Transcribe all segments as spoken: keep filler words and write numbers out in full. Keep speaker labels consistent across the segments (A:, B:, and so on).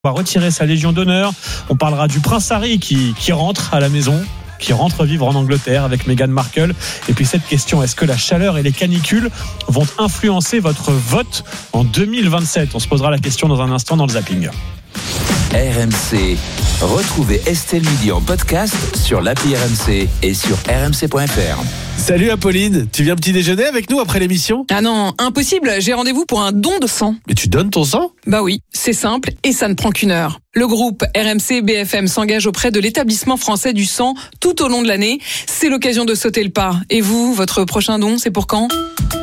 A: On va retirer sa Légion d'honneur. On parlera du prince Harry qui, qui rentre à la maison, qui rentre vivre en Angleterre avec Meghan Markle. Et puis cette question, est-ce que la chaleur et les canicules vont influencer votre vote en deux mille vingt-sept? On se posera la question dans un instant dans le zapping.
B: R M C. Retrouvez Estelle Midi en podcast sur l'appli R M C et sur r m c point f r.
C: Salut Apolline, tu viens petit déjeuner avec nous après l'émission?
D: Ah non, impossible, j'ai rendez-vous pour un don de sang.
C: Mais tu donnes ton sang?
D: Bah oui, c'est simple et ça ne prend qu'une heure. Le groupe R M C B F M s'engage auprès de l'établissement français du sang tout au long de l'année. C'est l'occasion de sauter le pas. Et vous, votre prochain don, c'est pour quand ?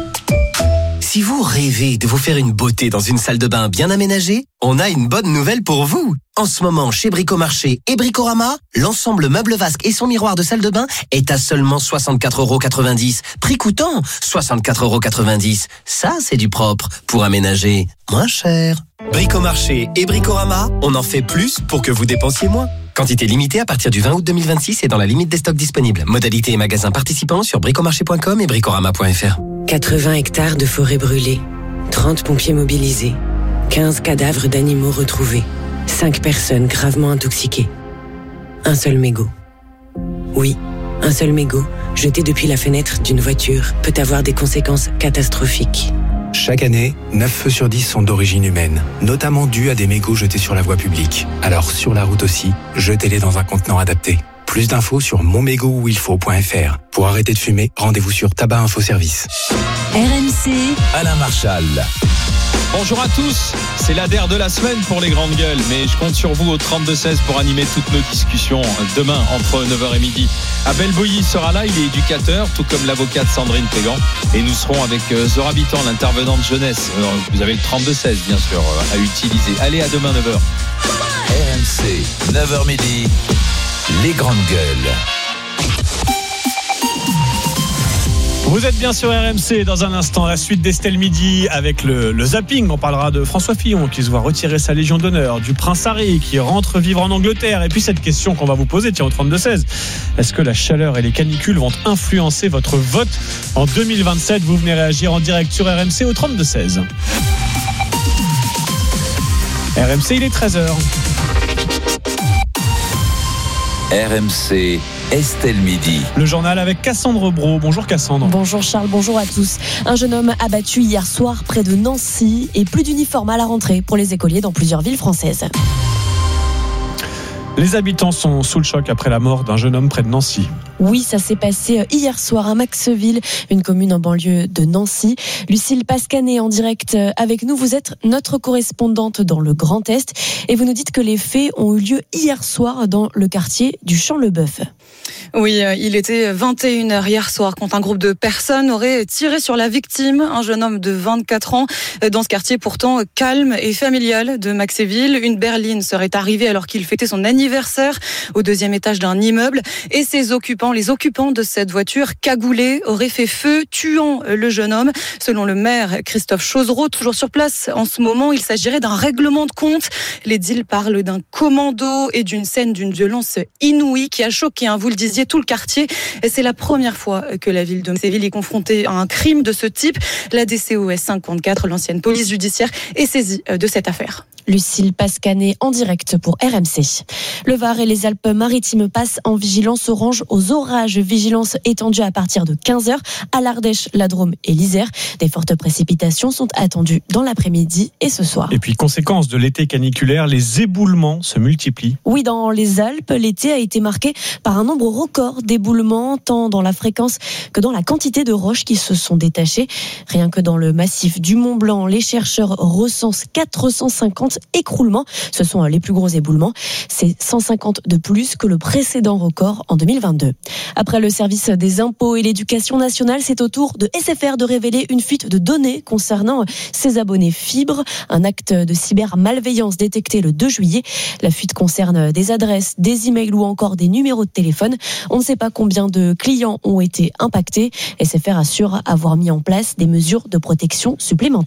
E: Si vous rêvez de vous faire une beauté dans une salle de bain bien aménagée, on a une bonne nouvelle pour vous. En ce moment, chez Bricomarché et Bricorama, l'ensemble meuble vasque et son miroir de salle de bain est à seulement soixante-quatre euros quatre-vingt-dix. Prix coûtant soixante-quatre euros quatre-vingt-dix. Ça, c'est du propre pour aménager moins cher. Bricomarché et Bricorama, on en fait plus pour que vous dépensiez moins. Quantité limitée à partir du vingt août deux mille vingt-six et dans la limite des stocks disponibles. Modalités et magasins participants sur bricomarché point com et bricorama point f r.
F: quatre-vingts hectares de forêt brûlée, trente pompiers mobilisés, quinze cadavres d'animaux retrouvés, cinq personnes gravement intoxiquées. Un seul mégot. Oui, un seul mégot, jeté depuis la fenêtre d'une voiture, peut avoir des conséquences catastrophiques.
G: Chaque année, neuf feux sur dix sont d'origine humaine, notamment dus à des mégots jetés sur la voie publique. Alors sur la route aussi, jetez-les dans un contenant adapté. Plus d'infos sur mon mégot où il faut point f r. Pour arrêter de fumer, rendez-vous sur Tabac Info Service.
H: R M C.
B: Alain Marchal.
I: Bonjour à tous, c'est l'A D E R de la semaine pour les grandes gueules, mais je compte sur vous au trente-deux seize pour animer toutes nos discussions demain entre neuf heures et midi. Abel Boilly sera là, il est éducateur, tout comme l'avocate Sandrine Pégan, et nous serons avec Zora Bitan, l'intervenante jeunesse. Alors, vous avez le trente-deux seize bien sûr à utiliser. Allez, à demain neuf heures.
B: R M C, neuf heures midi, les grandes gueules.
A: Vous êtes bien sur R M C. Dans un instant, la suite d'Estelle Midi avec le, le zapping. On parlera de François Fillon qui se voit retirer sa Légion d'honneur, du prince Harry qui rentre vivre en Angleterre. Et puis cette question qu'on va vous poser, tiens, au trente-deux seize. Est-ce que la chaleur et les canicules vont influencer votre vote en deux mille vingt-sept? Vous venez réagir en direct sur R M C au trente-deux seize. R M C, il est treize heures.
B: R M C, Estelle Midi.
A: Le journal avec Cassandre Brault. Bonjour Cassandre.
J: Bonjour Charles, bonjour à tous. Un jeune homme abattu hier soir près de Nancy et plus d'uniformes à la rentrée pour les écoliers dans plusieurs villes françaises.
A: Les habitants sont sous le choc après la mort d'un jeune homme près de Nancy.
J: Oui, ça s'est passé hier soir à Maxville, une commune en banlieue de Nancy. Lucille Pascanet en direct avec nous. Vous êtes notre correspondante dans le Grand Est et vous nous dites que les faits ont eu lieu hier soir dans le quartier du Champ-le-Bœuf.
K: Oui, il était vingt et une heures hier soir quand un groupe de personnes aurait tiré sur la victime, un jeune homme de vingt-quatre ans, dans ce quartier pourtant calme et familial de Maxville. Une berline serait arrivée alors qu'il fêtait son anniversaire au deuxième étage d'un immeuble et ses occupants, les occupants de cette voiture cagoulée, auraient fait feu, tuant le jeune homme. Selon le maire Christophe Chauzereau, toujours sur place en ce moment, il s'agirait d'un règlement de compte. Les dils parlent d'un commando et d'une scène d'une violence inouïe qui a choqué, hein, vous le disiez, tout le quartier. C'est la première fois que la ville de Maxville est confrontée à un crime de ce type. La D C O S cinquante-quatre, l'ancienne police judiciaire, est saisie de cette affaire.
J: Lucille Pascanet en direct pour R M C. Le Var et les Alpes-Maritimes passent en vigilance orange aux orages. Vigilance étendue à partir de quinze heures à l'Ardèche, la Drôme et l'Isère. Des fortes précipitations sont attendues dans l'après-midi et ce soir.
A: Et puis, conséquence de l'été caniculaire, les éboulements se multiplient.
J: Oui, dans les Alpes, l'été a été marqué par un nombre record d'éboulements, tant dans la fréquence que dans la quantité de roches qui se sont détachées. Rien que dans le massif du Mont Blanc, les chercheurs recensent quatre cent cinquante écroulements. Ce sont les plus gros éboulements. C'est cent cinquante de plus que le précédent record en deux mille vingt-deux. Après le service des impôts et l'éducation nationale, c'est au tour de S F R de révéler une fuite de données concernant ses abonnés Fibre. Un acte de cybermalveillance détecté le deux juillet. La fuite concerne des adresses, des emails ou encore des numéros de téléphone. On ne sait pas combien de clients ont été impactés. S F R assure avoir mis en place des mesures de protection supplémentaires.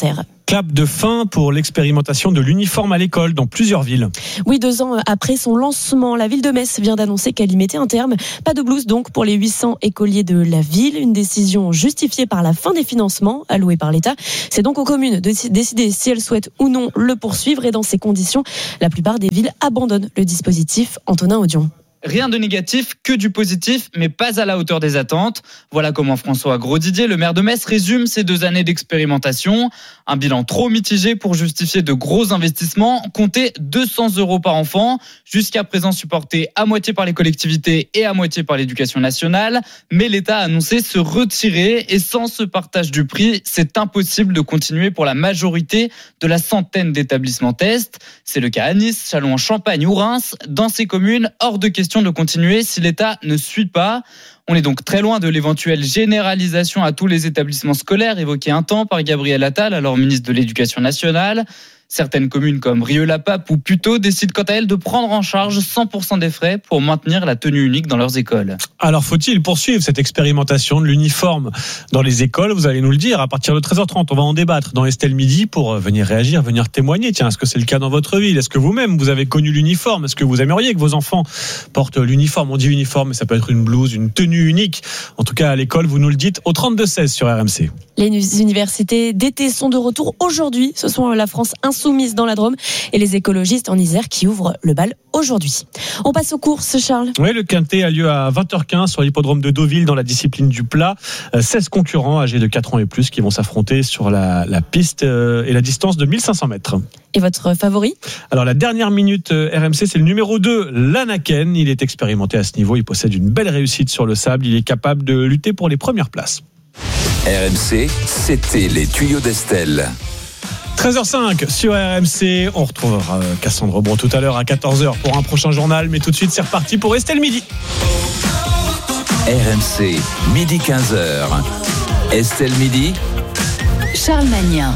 A: clap de fin pour l'expérimentation de l'uniforme à l'école dans plusieurs villes.
J: Oui, deux ans après son lancement, la ville de Metz vient d'annoncer qu'elle y mettait un terme. Pas de blouse donc pour les huit cents écoliers de la ville. Une décision justifiée par la fin des financements alloués par l'État. C'est donc aux communes de décider si elles souhaitent ou non le poursuivre. Et dans ces conditions, la plupart des villes abandonnent le dispositif. Antonin Audion.
H: Rien de négatif, que du positif, mais pas à la hauteur des attentes. Voilà comment François Grosdidier, le maire de Metz, résume ces deux années d'expérimentation. Un bilan trop mitigé pour justifier de gros investissements. Comptez deux cents euros par enfant, jusqu'à présent supporté à moitié par les collectivités et à moitié par l'éducation nationale. Mais l'État a annoncé se retirer et sans ce partage du prix, c'est impossible de continuer pour la majorité de la centaine d'établissements tests. C'est le cas à Nice, Châlons-en-Champagne ou Reims. Dans ces communes, hors de question de continuer si l'État ne suit pas. On est donc très loin de l'éventuelle généralisation à tous les établissements scolaires évoquée un temps par Gabriel Attal, alors ministre de l'Éducation nationale. Certaines communes comme Rieux-la-Pape ou Puteaux décident quant à elles de prendre en charge cent pour cent des frais pour maintenir la tenue unique dans leurs écoles.
A: Alors faut-il poursuivre cette expérimentation de l'uniforme dans les écoles ? Vous allez nous le dire à partir de treize heures trente. On va en débattre dans Estelle Midi pour venir réagir, venir témoigner. Tiens, est-ce que c'est le cas dans votre ville ? Est-ce que vous-même vous avez connu l'uniforme ? Est-ce que vous aimeriez que vos enfants portent l'uniforme ? On dit uniforme, mais ça peut être une blouse, une tenue unique. En tout cas à l'école, vous nous le dites au trente-deux seize sur R M C.
J: Les universités d'été sont de retour aujourd'hui. Ce sont la France insoumise dans la Drôme et les écologistes en Isère qui ouvrent le bal aujourd'hui. On passe aux courses, Charles.
A: Oui, le Quintet a lieu à vingt heures quinze sur l'hippodrome de Deauville dans la discipline du plat. seize concurrents âgés de quatre ans et plus qui vont s'affronter sur la, la piste et la distance de mille cinq cents mètres.
J: Et votre favori ?
A: Alors la dernière minute R M C, c'est le numéro deux, l'Anaken. Il est expérimenté à ce niveau, il possède une belle réussite sur le sable. Il est capable de lutter pour les premières places.
B: R M C, c'était les tuyaux d'Estelle.
A: treize heures cinq sur R M C. On retrouvera Cassandre Bron tout à l'heure à quatorze heures pour un prochain journal. Mais tout de suite, c'est reparti pour Estelle Midi.
B: R M C, midi quinze heures. Estelle Midi.
L: Charles Magnin.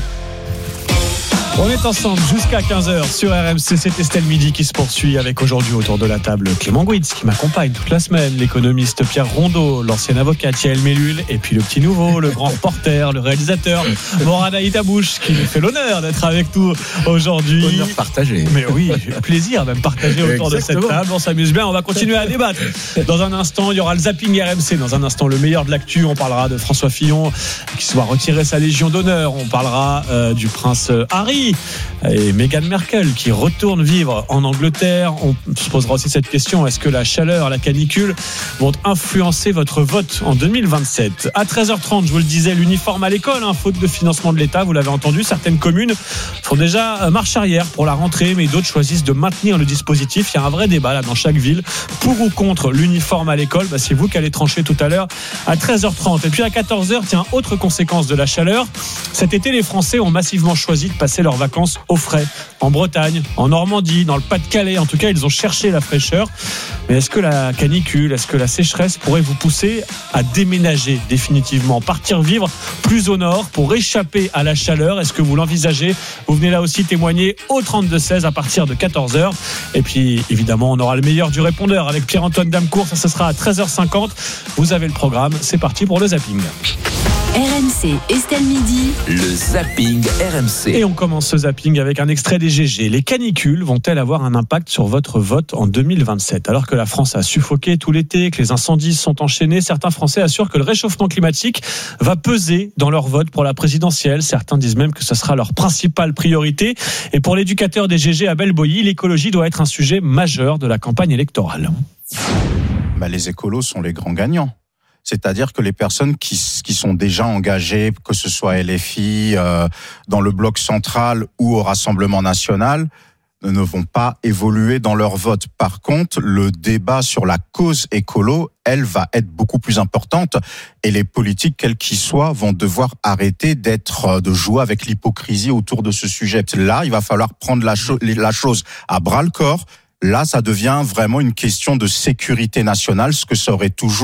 A: On est ensemble jusqu'à quinze heures sur R M C. C'est Estelle Midi qui se poursuit avec aujourd'hui autour de la table Clément Gouitz qui m'accompagne toute la semaine, l'économiste Pierre Rondeau, l'ancien avocat Yael Mellul et puis le petit nouveau, le grand reporter, le réalisateur Morad Aïtabouche qui nous fait l'honneur d'être avec nous aujourd'hui.
C: Honneur partagé.
A: Mais oui, plaisir même partagé autour de cette table. On s'amuse bien, on va continuer à débattre. Dans un instant, il y aura le zapping R M C. Dans un instant, le meilleur de l'actu. On parlera de François Fillon qui se voit retirer sa Légion d'honneur. On parlera euh, du prince Harry et Meghan Merkel qui retourne vivre en Angleterre. On se posera aussi cette question, est-ce que la chaleur, la canicule vont influencer votre vote en deux mille vingt-sept ? À treize heures trente, je vous le disais, l'uniforme à l'école, hein, faute de financement de l'État, vous l'avez entendu, certaines communes font déjà marche arrière pour la rentrée, mais d'autres choisissent de maintenir le dispositif. Il y a un vrai débat là dans chaque ville, pour ou contre l'uniforme à l'école. Bah, c'est vous qui allez trancher tout à l'heure à treize heures trente. Et puis à quatorze heures, tiens, autre conséquence de la chaleur, cet été les Français ont massivement choisi de passer leur vacances au frais, en Bretagne, en Normandie, dans le Pas-de-Calais. En tout cas, ils ont cherché la fraîcheur. Mais est-ce que la canicule, est-ce que la sécheresse pourrait vous pousser à déménager définitivement, partir vivre plus au nord pour échapper à la chaleur ? Est-ce que vous l'envisagez ? Vous venez là aussi témoigner au trente-deux seize à partir de quatorze heures. Et puis, évidemment, on aura le meilleur du répondeur avec Pierre-Antoine Damecourt. Ça, ce sera à treize heures cinquante. Vous avez le programme. C'est parti pour le zapping.
L: R M C, Estelle Midi.
B: Le zapping R M C.
A: Et on commence ce zapping avec un extrait des G G. Les canicules vont-elles avoir un impact sur votre vote en deux mille vingt-sept ? Alors que la France a suffoqué tout l'été, que les incendies sont enchaînés, certains Français assurent que le réchauffement climatique va peser dans leur vote pour la présidentielle. Certains disent même que ce sera leur principale priorité. Et pour l'éducateur des G G Abel Boilly, l'écologie doit être un sujet majeur de la campagne électorale.
M: Bah, les écolos sont les grands gagnants. C'est-à-dire que les personnes qui, qui sont déjà engagées, que ce soit L F I, euh, dans le bloc central ou au Rassemblement national, ne vont pas évoluer dans leur vote. Par contre, le débat sur la cause écolo, elle, va être beaucoup plus importante et les politiques, quels qu'ils soient, vont devoir arrêter d'être, de jouer avec l'hypocrisie autour de ce sujet. Là, il va falloir prendre la, cho- la chose à bras-le-corps. Là, ça devient vraiment une question de sécurité nationale, ce que ça aurait toujours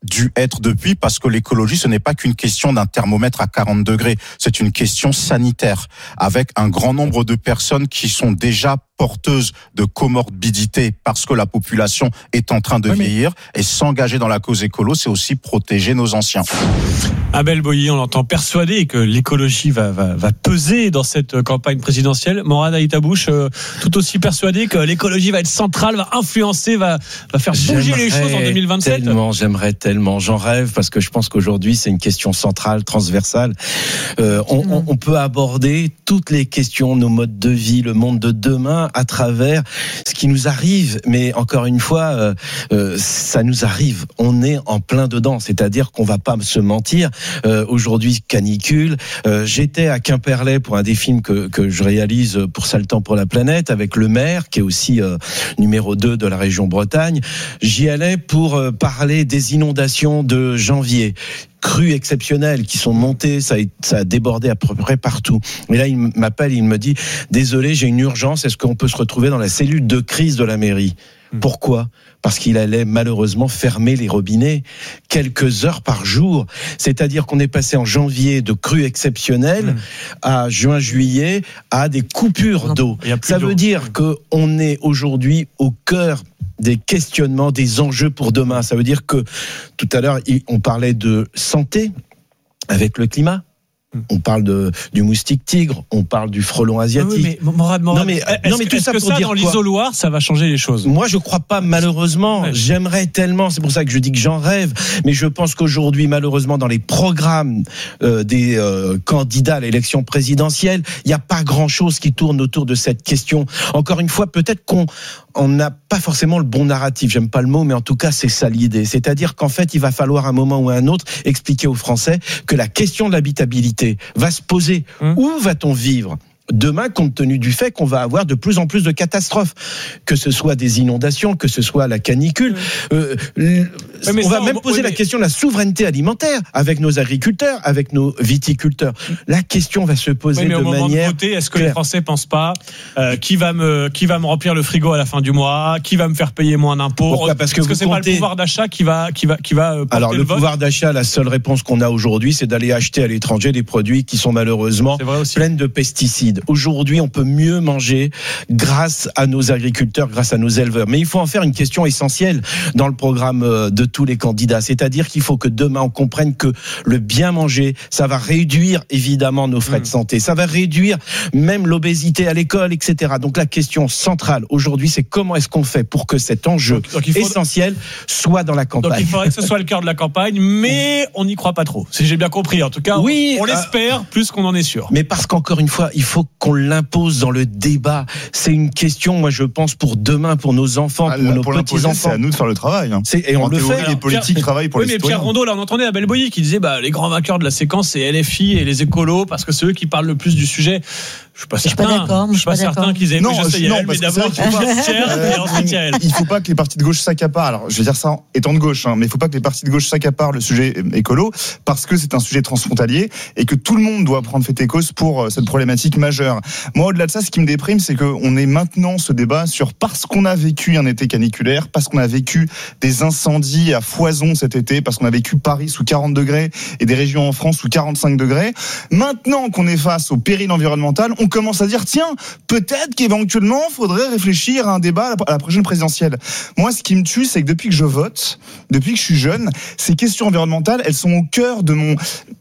M: dû être depuis, parce que l'écologie, ce n'est pas qu'une question d'un thermomètre à quarante degrés, c'est une question sanitaire, avec un grand nombre de personnes qui sont déjà porteuses de comorbidité parce que la population est en train de oui, vieillir, mais... et s'engager dans la cause écolo, c'est aussi protéger nos anciens.
A: Abel Boilly, on l'entend persuadé que l'écologie va, va, va peser dans cette campagne présidentielle. Morad Aïtabouche, euh, tout aussi persuadé que l'écologie va être centrale, va influencer, va, va faire bouger j'aimerais les choses en deux mille vingt-sept.
N: Tellement, j'aimerais tellement, j'en rêve parce que je pense qu'aujourd'hui c'est une question centrale, transversale. Euh, on, on, on peut aborder toutes les questions, nos modes de vie, le monde de demain à travers ce qui nous arrive. Mais encore une fois, euh, euh, ça nous arrive. On est en plein dedans. C'est-à-dire qu'on va pas se mentir. Euh, aujourd'hui, canicule. Euh, j'étais à Quimperlé pour un des films que, que je réalise pour Sale Temps pour la planète avec le maire qui est aussi euh, numéro deux de la région Bretagne. J'y allais pour euh, parler des inondations de janvier. Crues exceptionnelles qui sont montées, ça a, ça a débordé à peu près partout. Mais là, il m'appelle, il me dit « Désolé, j'ai une urgence, est-ce qu'on peut se retrouver dans la cellule de crise de la mairie ?» Pourquoi ? Parce qu'il allait malheureusement fermer les robinets quelques heures par jour. C'est-à-dire qu'on est passé en janvier de crues exceptionnelles mmh. à juin-juillet à des coupures non, d'eau. Ça d'eau. veut dire qu'on est aujourd'hui au cœur des questionnements, des enjeux pour demain. Ça veut dire que tout à l'heure, on parlait de santé avec le climat. On parle de, du moustique tigre, on parle du frelon asiatique.
A: Oui, mais Morad, Morad,
N: non mais,
A: est-ce,
N: non mais tout
A: est-ce
N: ça
A: que
N: pour
A: ça,
N: dire
A: dans
N: quoi ?
A: l'isoloir, ça va changer les choses ?
N: Moi, je crois pas, malheureusement. Ouais. J'aimerais tellement, c'est pour ça que je dis que j'en rêve. Mais je pense qu'aujourd'hui, malheureusement, dans les programmes euh, des euh, candidats à l'élection présidentielle, il n'y a pas grand-chose qui tourne autour de cette question. Encore une fois, peut-être qu'on on n'a pas forcément le bon narratif. J'aime pas le mot, mais en tout cas, c'est ça l'idée. C'est-à-dire qu'en fait, il va falloir à un moment ou à un autre expliquer aux Français que la question de l'habitabilité va se poser. Hum. Où va-t-on vivre demain, compte tenu du fait qu'on va avoir de plus en plus de catastrophes, que ce soit des inondations, que ce soit la canicule. Mmh. Euh, oui, on ça, va même on, poser oui, la mais... question de la souveraineté alimentaire avec nos agriculteurs, avec nos viticulteurs. La question va se poser oui, mais de
A: au moment
N: manière
A: de voter, est-ce que
N: claire.
A: Les Français pensent pas euh, qui va me qui va me remplir le frigo à la fin du mois, qui va me faire payer moins d'impôts?
N: Pourquoi? Parce que,
A: Est-ce que c'est comptez... pas le pouvoir d'achat qui va qui va qui va porter
N: Alors le,
A: le
N: pouvoir d'achat, la seule réponse qu'on a aujourd'hui, c'est d'aller acheter à l'étranger des produits qui sont malheureusement pleins de pesticides. Aujourd'hui, on peut mieux manger grâce à nos agriculteurs, grâce à nos éleveurs. Mais il faut en faire une question essentielle dans le programme de tous les candidats. C'est-à-dire qu'il faut que demain, on comprenne que le bien manger, ça va réduire évidemment nos frais mmh. de santé. Ça va réduire même l'obésité à l'école, et cetera. Donc la question centrale aujourd'hui, c'est comment est-ce qu'on fait pour que cet enjeu donc, donc faut... essentiel soit dans la campagne.
A: Donc il faudrait que ce soit le cœur de la campagne, mais on n'y croit pas trop. Si j'ai bien compris. En tout cas, oui, on, on l'espère euh... plus qu'on en est sûr.
N: Mais parce qu'encore une fois, il faut qu'on l'impose dans le débat. C'est une question, moi je pense, pour demain, pour nos enfants,
O: ah,
N: pour nos
O: pour
N: petits-enfants.
O: C'est à nous de faire le travail. Hein.
N: C'est, et on en le
O: théorie,
N: fait.
O: Les politiques Pierre... travaillent pour
A: oui,
O: les
A: mais
O: citoyens.
A: Pierre Rondeau, là, on entendait Abel Boilly qui disait bah, les grands vainqueurs de la séquence, c'est L F I et les écolos, parce que c'est eux qui parlent le plus du sujet. Je suis pas certain. Je suis pas d'accord. Je suis pas, pas certain qu'ils aient.
O: Non,
A: je sais,
O: non,
A: Yael, mais d'abord, il faut pas et ensuite Yael.
O: Il faut pas que les partis de gauche s'accaparent. Alors, je vais dire ça étant de gauche, hein, mais il faut pas que les partis de gauche s'accaparent le sujet écolo, parce que c'est un sujet transfrontalier et que tout le monde doit prendre fait et cause pour cette problématique majeure. Moi, au-delà de ça, ce qui me déprime, c'est qu'on est maintenant ce débat sur parce qu'on a vécu un été caniculaire, parce qu'on a vécu des incendies à foison cet été, parce qu'on a vécu Paris sous quarante degrés et des régions en France sous quarante-cinq degrés. Maintenant qu'on est face au péril environnemental, on commence à dire tiens, peut-être qu'éventuellement, il faudrait réfléchir à un débat à la prochaine présidentielle. Moi, ce qui me tue, c'est que depuis que je vote, depuis que je suis jeune, ces questions environnementales, elles sont au cœur de mon,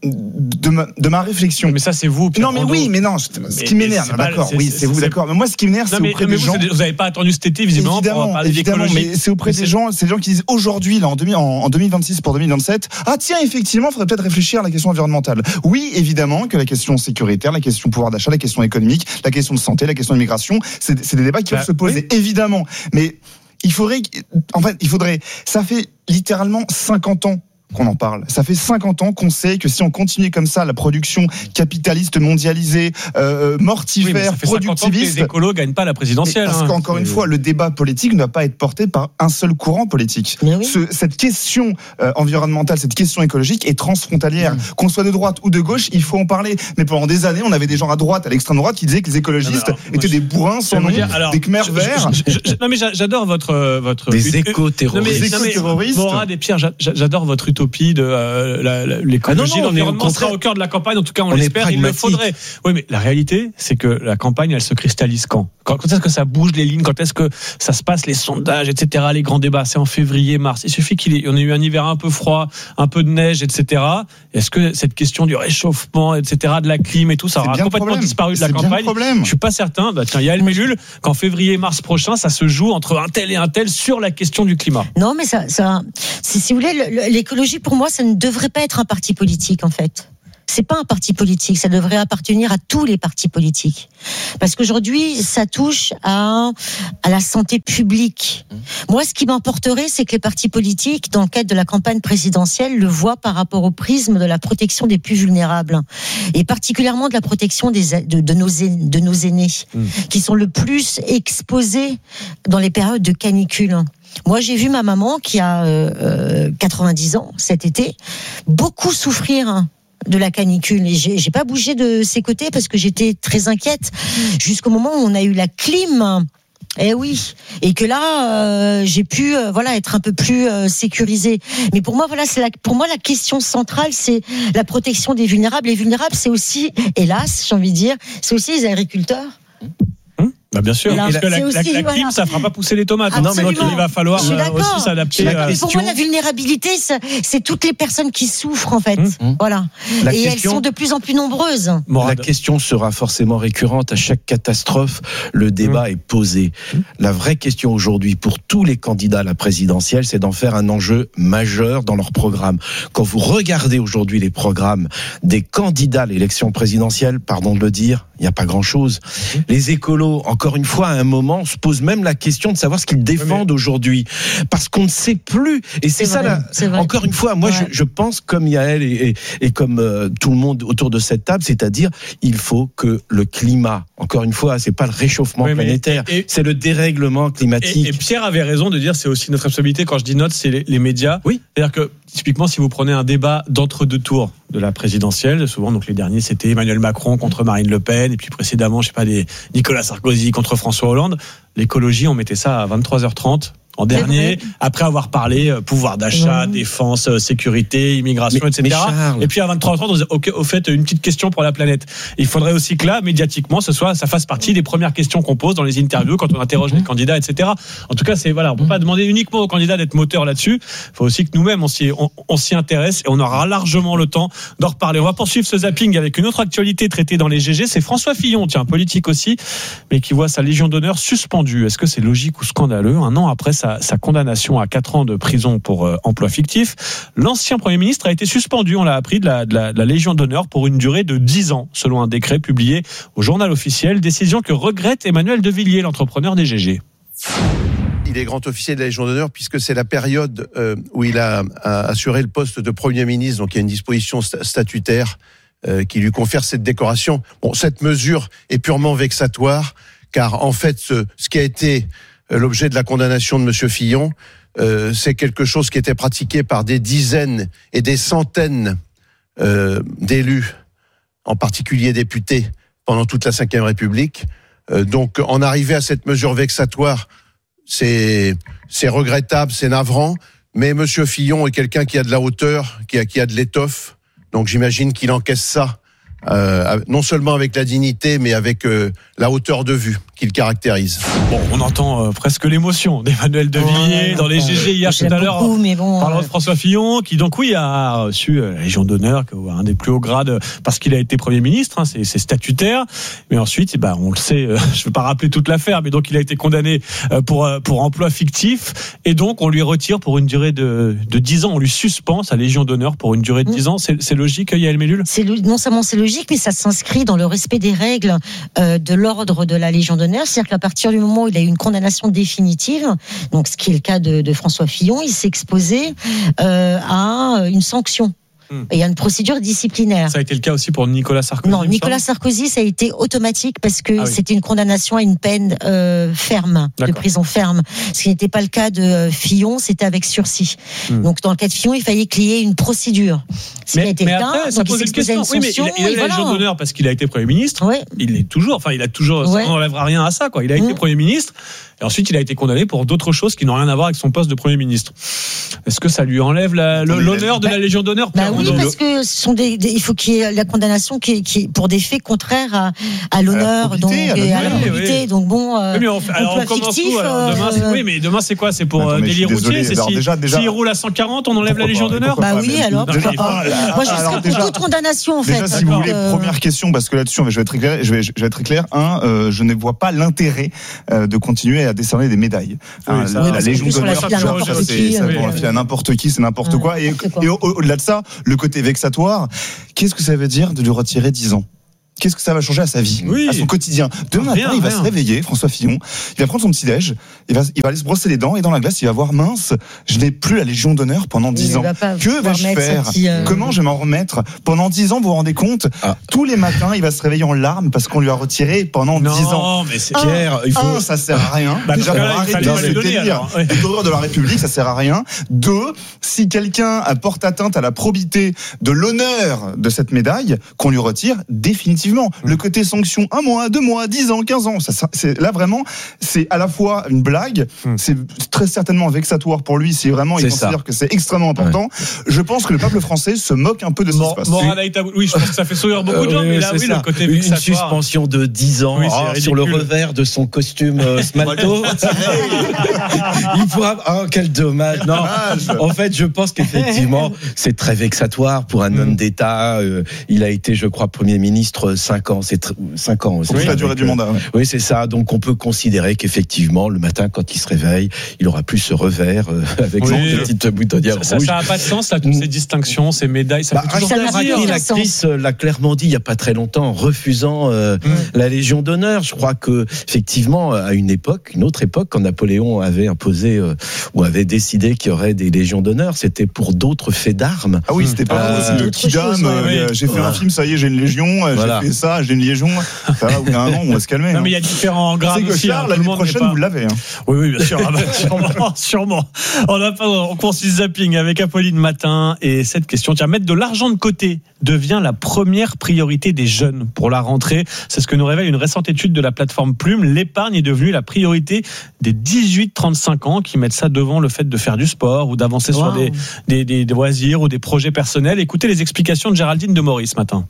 O: de ma, de ma réflexion.
A: Mais ça, c'est vous, Pierre
O: Non, mais
A: Rondeau.
O: oui, mais non, ce
A: mais,
O: qui m'énerve,
A: mais
O: d'accord,
A: c'est,
O: oui,
A: c'est,
O: c'est vous,
A: c'est,
O: d'accord. Mais moi, ce qui m'énerve, c'est
A: mais,
O: auprès
A: mais
O: des
A: vous,
O: gens.
A: Vous n'avez pas attendu cet été, visiblement,
O: évidemment,
A: pour parler
O: évidemment,
A: d'écologie.
O: mais c'est auprès mais des c'est... gens, c'est des gens qui disent aujourd'hui, là, en, demi, en, en deux mille vingt-six pour deux mille vingt-sept, ah tiens, effectivement, il faudrait peut-être réfléchir à la question environnementale. Oui, évidemment, que la question sécuritaire, la question pouvoir d'achat, la question économique, la question de santé, la question d'immigration, c'est, c'est des débats qui bah, peuvent se poser, oui. évidemment. Mais il faudrait, en fait, il faudrait, ça fait littéralement cinquante ans qu'on en parle. Ça fait cinquante ans qu'on sait que si on continuait comme ça, la production capitaliste mondialisée, euh, mortifère,
A: oui, mais ça fait
O: productiviste,
A: cinquante ans que les écolos gagnent pas la présidentielle.
O: Parce
A: hein.
O: qu'encore une fois, le débat politique ne doit pas être porté par un seul courant politique.
P: Oui.
O: Ce, cette question euh, environnementale, cette question écologique est transfrontalière. Mmh. Qu'on soit de droite ou de gauche, il faut en parler. Mais pendant des années, on avait des gens à droite, à l'extrême droite, qui disaient que les écologistes alors, étaient je, des bourrins sans nom, alors, des Khmers verts.
A: Je, je, je, non mais j'adore votre votre
N: des éco-terroristes.
A: Des éco-terroristes. Morad et Pierre, j'adore votre utopie de euh, la, la, l'écologie, ah non, non, l'environnement sera au cœur de la campagne. En tout cas, on, on l'espère. Il le faudrait. Oui, mais la réalité, c'est que la campagne, elle se cristallise quand Quand, quand est-ce que ça bouge les lignes? Quand est-ce que ça se passe, les sondages, et cetera, les grands débats? C'est en février, mars. Il suffit qu'il y ait, on ait eu un hiver un peu froid, un peu de neige, et cetera. Est-ce que cette question du réchauffement, et cetera, de la clim et tout, ça aura complètement disparu de la campagne? Je suis pas certain. Bah, tiens, Yael Mellul, qu'en février, mars prochain, ça se joue entre un tel et un tel sur la question du climat.
P: Non, mais ça, ça si, si vous voulez, le, l'écologie, pour moi, ça ne devrait pas être un parti politique, en fait. C'est pas un parti politique, ça devrait appartenir à tous les partis politiques. Parce qu'aujourd'hui, ça touche à, à la santé publique. Moi, ce qui m'importerait, c'est que les partis politiques, dans le cadre de la campagne présidentielle, le voient par rapport au prisme de la protection des plus vulnérables. Et particulièrement de la protection des, de, de, nos, de nos aînés, mmh. qui sont le plus exposés dans les périodes de canicule. Moi, j'ai vu ma maman, qui a euh, quatre-vingt-dix ans cet été, beaucoup souffrir de la canicule, et j'ai, j'ai pas bougé de ses côtés parce que j'étais très inquiète jusqu'au moment où on a eu la clim. Eh oui, et que là euh, j'ai pu euh, voilà être un peu plus euh, sécurisée. Mais pour moi voilà, c'est la, pour moi la question centrale, c'est la protection des vulnérables. Les vulnérables, c'est aussi, hélas, j'ai envie de dire, c'est aussi les agriculteurs.
A: Bah bien sûr,
P: là,
A: parce que la,
P: aussi,
A: la, la
P: voilà.
A: clim, ça fera pas pousser les tomates.
P: Absolument.
A: Non, mais donc il va falloir aussi s'adapter.
P: À pour moi, la vulnérabilité, c'est, c'est toutes les personnes qui souffrent, en fait. Mmh. Voilà. La Et question, elles sont de plus en plus nombreuses.
N: La question sera forcément récurrente. À chaque catastrophe, le débat mmh. est posé. Mmh. La vraie question aujourd'hui, pour tous les candidats à la présidentielle, c'est d'en faire un enjeu majeur dans leur programme. Quand vous regardez aujourd'hui les programmes des candidats à l'élection présidentielle, pardon de le dire, il n'y a pas grand-chose. Mmh. Les écolos, encore une fois, à un moment, on se pose même la question de savoir ce qu'ils défendent oui, aujourd'hui. Parce qu'on ne sait plus. Et c'est, c'est ça, vrai, c'est encore une fois, moi, je, je pense, comme Yael et, et, et comme euh, tout le monde autour de cette table, c'est-à-dire, il faut que le climat, encore une fois, c'est pas le réchauffement oui, planétaire, et, et, c'est le dérèglement climatique.
A: Et, et Pierre avait raison de dire, c'est aussi notre responsabilité. Quand je dis notre, c'est les, les médias.
N: Oui.
A: C'est-à-dire que, typiquement, si vous prenez un débat d'entre-deux tours de la présidentielle, souvent, donc les derniers, c'était Emmanuel Macron contre Marine Le Pen, et puis précédemment, je sais pas, des Nicolas Sarkozy contre François Hollande. L'écologie, on mettait ça à vingt-trois heures trente. En dernier, après avoir parlé euh, pouvoir d'achat, mmh. défense, euh, sécurité, immigration, mais, et cetera. Et puis à vingt-trois heures trente, on disait, ok, au fait, une petite question pour la planète. Il faudrait aussi que là, médiatiquement, ce soit, ça fasse partie des premières questions qu'on pose dans les interviews quand on interroge mmh. les candidats, et cetera. En tout cas, c'est voilà, on peut pas demander uniquement aux candidats d'être moteurs là-dessus. Il faut aussi que nous-mêmes on s'y, on, on s'y intéresse et on aura largement le temps d'en reparler. On va poursuivre ce zapping avec une autre actualité traitée dans les G G. C'est François Fillon, tiens, politique aussi, mais qui voit sa Légion d'honneur suspendue. Est-ce que c'est logique ou scandaleux? Un an après sa, sa condamnation à quatre ans de prison pour euh, emploi fictif, l'ancien Premier ministre a été suspendu, on l'a appris, de la, de la, de la Légion d'honneur pour une durée de dix ans, selon un décret publié au Journal officiel. Décision que regrette Emmanuel de Villiers, l'entrepreneur des G G.
Q: Il est grand officier de la Légion d'honneur puisque c'est la période euh, où il a, a assuré le poste de Premier ministre, donc il y a une disposition statutaire euh, qui lui confère cette décoration. Bon, cette mesure est purement vexatoire, car en fait, ce, ce qui a été l'objet de la condamnation de Monsieur Fillon, euh, c'est quelque chose qui était pratiqué par des dizaines et des centaines euh, d'élus, en particulier députés, pendant toute la cinquième République. Euh, donc, en arriver à cette mesure vexatoire, c'est, c'est regrettable, c'est navrant, mais Monsieur Fillon est quelqu'un qui a de la hauteur, qui a, qui a de l'étoffe, donc j'imagine qu'il encaisse ça, euh, non seulement avec la dignité, mais avec euh, la hauteur de vue qui le caractérise.
A: Bon, on entend euh, presque l'émotion d'Emmanuel de Villiers ouais, dans les G G hier tout à l'heure.
P: Mais bon,
A: parlant
P: euh...
A: de François Fillon, qui donc oui a reçu la Légion d'honneur, un des plus hauts grades, parce qu'il a été Premier ministre, hein, c'est, c'est statutaire. Mais ensuite, bah, on le sait, euh, je ne vais pas rappeler toute l'affaire, mais donc il a été condamné euh, pour euh, pour emploi fictif, et donc on lui retire pour une durée de de dix ans, on lui suspend sa Légion d'honneur pour une durée de dix ans. C'est, c'est logique, Yael Mellul?
P: C'est non seulement c'est logique, mais ça s'inscrit dans le respect des règles euh, de l'ordre de la Légion d'honneur. d'honneur. C'est-à-dire qu'à partir du moment où il a eu une condamnation définitive, donc ce qui est le cas de, de François Fillon, il s'est exposé euh, à une sanction. Il y a une procédure disciplinaire.
A: Ça a été le cas aussi pour Nicolas Sarkozy.
P: Non, Nicolas Sarkozy, ça a été automatique parce que ah oui. c'était une condamnation à une peine euh, ferme, D'accord. de prison ferme. Ce qui n'était pas le cas de Fillon, c'était avec sursis. Hmm. Donc dans le cas de Fillon, il fallait qu'il y ait une procédure. Ce
A: mais,
P: qui a été
A: mais
P: le cas.
A: Après, ça
P: donc
A: pose
P: il
A: une question.
P: Une sanction,
A: oui, mais il a, il a la Légion
P: voilà.
A: d'honneur parce qu'il a été Premier ministre.
P: Oui.
A: Il l'est toujours. Enfin, il a toujours. Ouais. Ça n'enlèvera rien à ça, quoi. Il a été mmh. Premier ministre. Et ensuite, il a été condamné pour d'autres choses qui n'ont rien à voir avec son poste de Premier ministre. Est-ce que ça lui enlève la, le, l'honneur de
P: bah,
A: la Légion d'honneur?
P: Bah oui, parce que ce sont des, des, il faut qu'il y ait la condamnation qui est, qui est pour des faits contraires à, à l'onneur, à donc à, et à la probité. Oui. Donc bon, euh,
A: oui, mais on, fait, alors on commence fictif, tout. Alors demain, c'est, oui, mais demain c'est quoi? C'est pour euh, délit routier. C'est si, déjà, déjà, s'il roule à cent quarante, on enlève la Légion d'honneur.
P: Bah oui, alors. Moi, je serais pour toute condamnation en fait.
O: Déjà, si vous voulez, première question, parce que là-dessus, je vais être très clair. Je vais être très clair. Un, je ne vois pas l'intérêt de continuer à décerner des médailles.
P: Oui, ça, la Légion d'honneur,
O: c'est pour la filer à n'importe qui, c'est n'importe quoi. Et, et au, au-delà de ça, le côté vexatoire, qu'est-ce que ça veut dire de lui retirer dix ans? Qu'est-ce que ça va changer à sa vie, oui. à son quotidien? Demain matin, il va rien. se réveiller, François Fillon, il va prendre son petit-déj, il va, il va aller se brosser les dents, et dans la glace, il va voir, mince, je n'ai plus la Légion d'honneur pendant dix ans. Que vais-je faire? Petit, euh... Comment je vais m'en remettre? Pendant dix ans, vous vous rendez compte? ah. Tous les matins, il va se réveiller en larmes parce qu'on lui a retiré pendant non, dix ans.
A: Non, mais c'est
O: Pierre, il faut... Un, ça sert à rien. Bah, Déjà, là, arrêter ce délire. Les horreurs de la République, ça sert à rien. Deux, si quelqu'un apporte atteinte à la probité de l'honneur de cette médaille, qu'on lui retire définitivement. Mmh. Le côté sanction, un mois, deux mois, dix ans, quinze ans, ça, ça, c'est, là vraiment, c'est à la fois une blague, mmh. c'est très certainement vexatoire pour lui, si vraiment c'est il considère ça. que c'est extrêmement important. Ouais. Je pense que le peuple français se moque un peu de ce qui se passe.
A: Morale, oui, je pense que ça fait sourire beaucoup de gens, euh, mais là, oui, ça. le côté vexatoire.
N: Une suspension de dix ans oui, oh, sur le revers de son costume euh, Smalto. Il pourra. Oh, quel dommage. Non, en fait, je pense qu'effectivement, c'est très vexatoire pour un mmh. homme d'État. Euh, il a été, je crois, Premier ministre cinq ans. C'est cinq ans.
O: C'est oui, la durée du mandat. Ouais.
N: Oui, c'est ça. Donc, on peut considérer qu'effectivement, le matin, quand il se réveille, il aura plus ce revers euh, avec oui. une petite boutonnière
A: ça,
N: rouge.
A: Ça n'a pas de sens, là, toutes ces distinctions, ces médailles. Ça bah, fait toujours plaisir.
N: L'actrice l'a clairement dit il n'y a pas très longtemps, en refusant euh, mmh. la Légion d'honneur. Je crois que, effectivement, à une époque, une autre époque, quand Napoléon avait imposé euh, ou avait décidé qu'il y aurait des Légions d'honneur, c'était pour d'autres faits d'armes.
O: Ah oui, c'était pas euh, le Kidam. Ouais, euh, j'ai fait voilà. un film, ça y est, j'ai une Légion. Voilà. J'ai fait ça, j'ai une Légion. Ça va, au bout d'un an, on va se calmer.
A: Non, hein. mais il y a différents grades.
O: C'est que
A: aussi,
O: Charles, hein, l'année prochaine, pas... vous l'avez. Hein.
A: Oui, oui, bien sûr. Ah bah, sûrement, sûrement. On a pas, on continue zapping avec Apolline Matin et cette question. Tiens, mettre de l'argent de côté devient la première priorité des jeunes pour la rentrée. C'est ce que nous révèle une récente étude de la plateforme Plume. L'épargne est devenue la priorité des dix-huit trente-cinq ans qui mettent ça devant le fait de faire du sport ou d'avancer wow. sur des, des, des, des loisirs ou des projets personnels. Écoutez les explications de Géraldine de Maurice ce matin.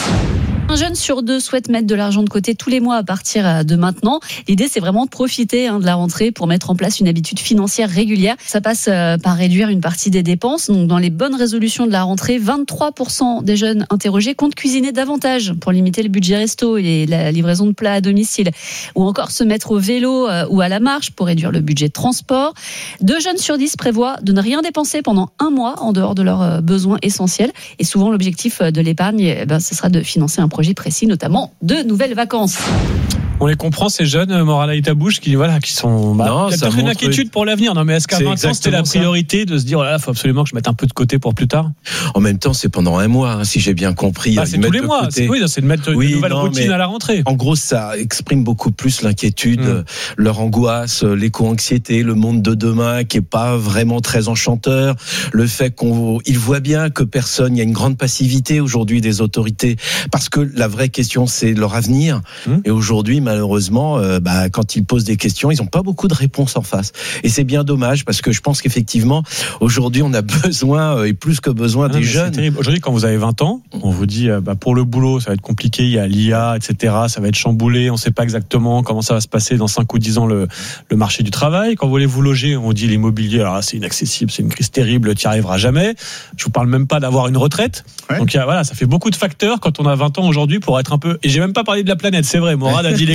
R: Un jeune sur deux souhaite mettre de l'argent de côté tous les mois à partir de maintenant. L'idée, c'est vraiment de profiter hein, de la rentrée pour mettre en place une habitude financière régulière. Ça passe euh, par réduire une partie des dépenses. Donc, dans les bonnes résolutions de la rentrée, vingt-trois pour cent des jeunes interrogés comptent cuisiner davantage pour limiter le budget resto et la livraison de plats à domicile. Ou encore se mettre au vélo euh, ou à la marche pour réduire le budget de transport. Deux jeunes sur dix prévoient de ne rien dépenser pendant un mois en dehors de leurs euh, besoins essentiels. Et souvent, l'objectif de l'épargne, eh ben, ce sera de financer un projet précis, notamment de nouvelles vacances.
A: On les comprend, ces jeunes, Morala et Tabouche, qui, voilà, qui sont. Bah, non, il y a peut-être une inquiétude pour l'avenir. Non, mais est-ce qu'à vingt ans, c'était la priorité ça. de se dire, voilà, il faut absolument que je mette un peu de côté pour plus tard?
N: En même temps, c'est pendant un mois, hein, si j'ai bien compris.
A: Bah, c'est tous les mois. C'est, oui, c'est de mettre oui, une nouvelle non, routine à la rentrée.
N: En gros, ça exprime beaucoup plus l'inquiétude, mmh. leur angoisse, l'éco-anxiété, le monde de demain qui est pas vraiment très enchanteur. Le fait qu'on, ils voient bien que personne, il y a une grande passivité aujourd'hui des autorités. Parce que la vraie question, c'est leur avenir. Mmh. Et aujourd'hui, malheureusement, euh, bah, quand ils posent des questions, ils n'ont pas beaucoup de réponses en face. Et c'est bien dommage parce que je pense qu'effectivement, aujourd'hui, on a besoin, euh, et plus que besoin, non, des jeunes. C'est
A: terrible. Aujourd'hui, quand vous avez vingt ans, on vous dit, euh, bah, pour le boulot, ça va être compliqué, il y a l'I A, et cetera. Ça va être chamboulé, on ne sait pas exactement comment ça va se passer dans cinq ou dix ans le, le marché du travail. Quand vous voulez vous loger, on vous dit l'immobilier, alors là, c'est inaccessible, c'est une crise terrible, tu n'y arriveras jamais. Je vous parle même pas d'avoir une retraite. Ouais. Donc, y a, voilà, ça fait beaucoup de facteurs quand on a vingt ans aujourd'hui pour être un peu, et j'ai même pas parlé de la planète, c'est vrai, Morad a dit les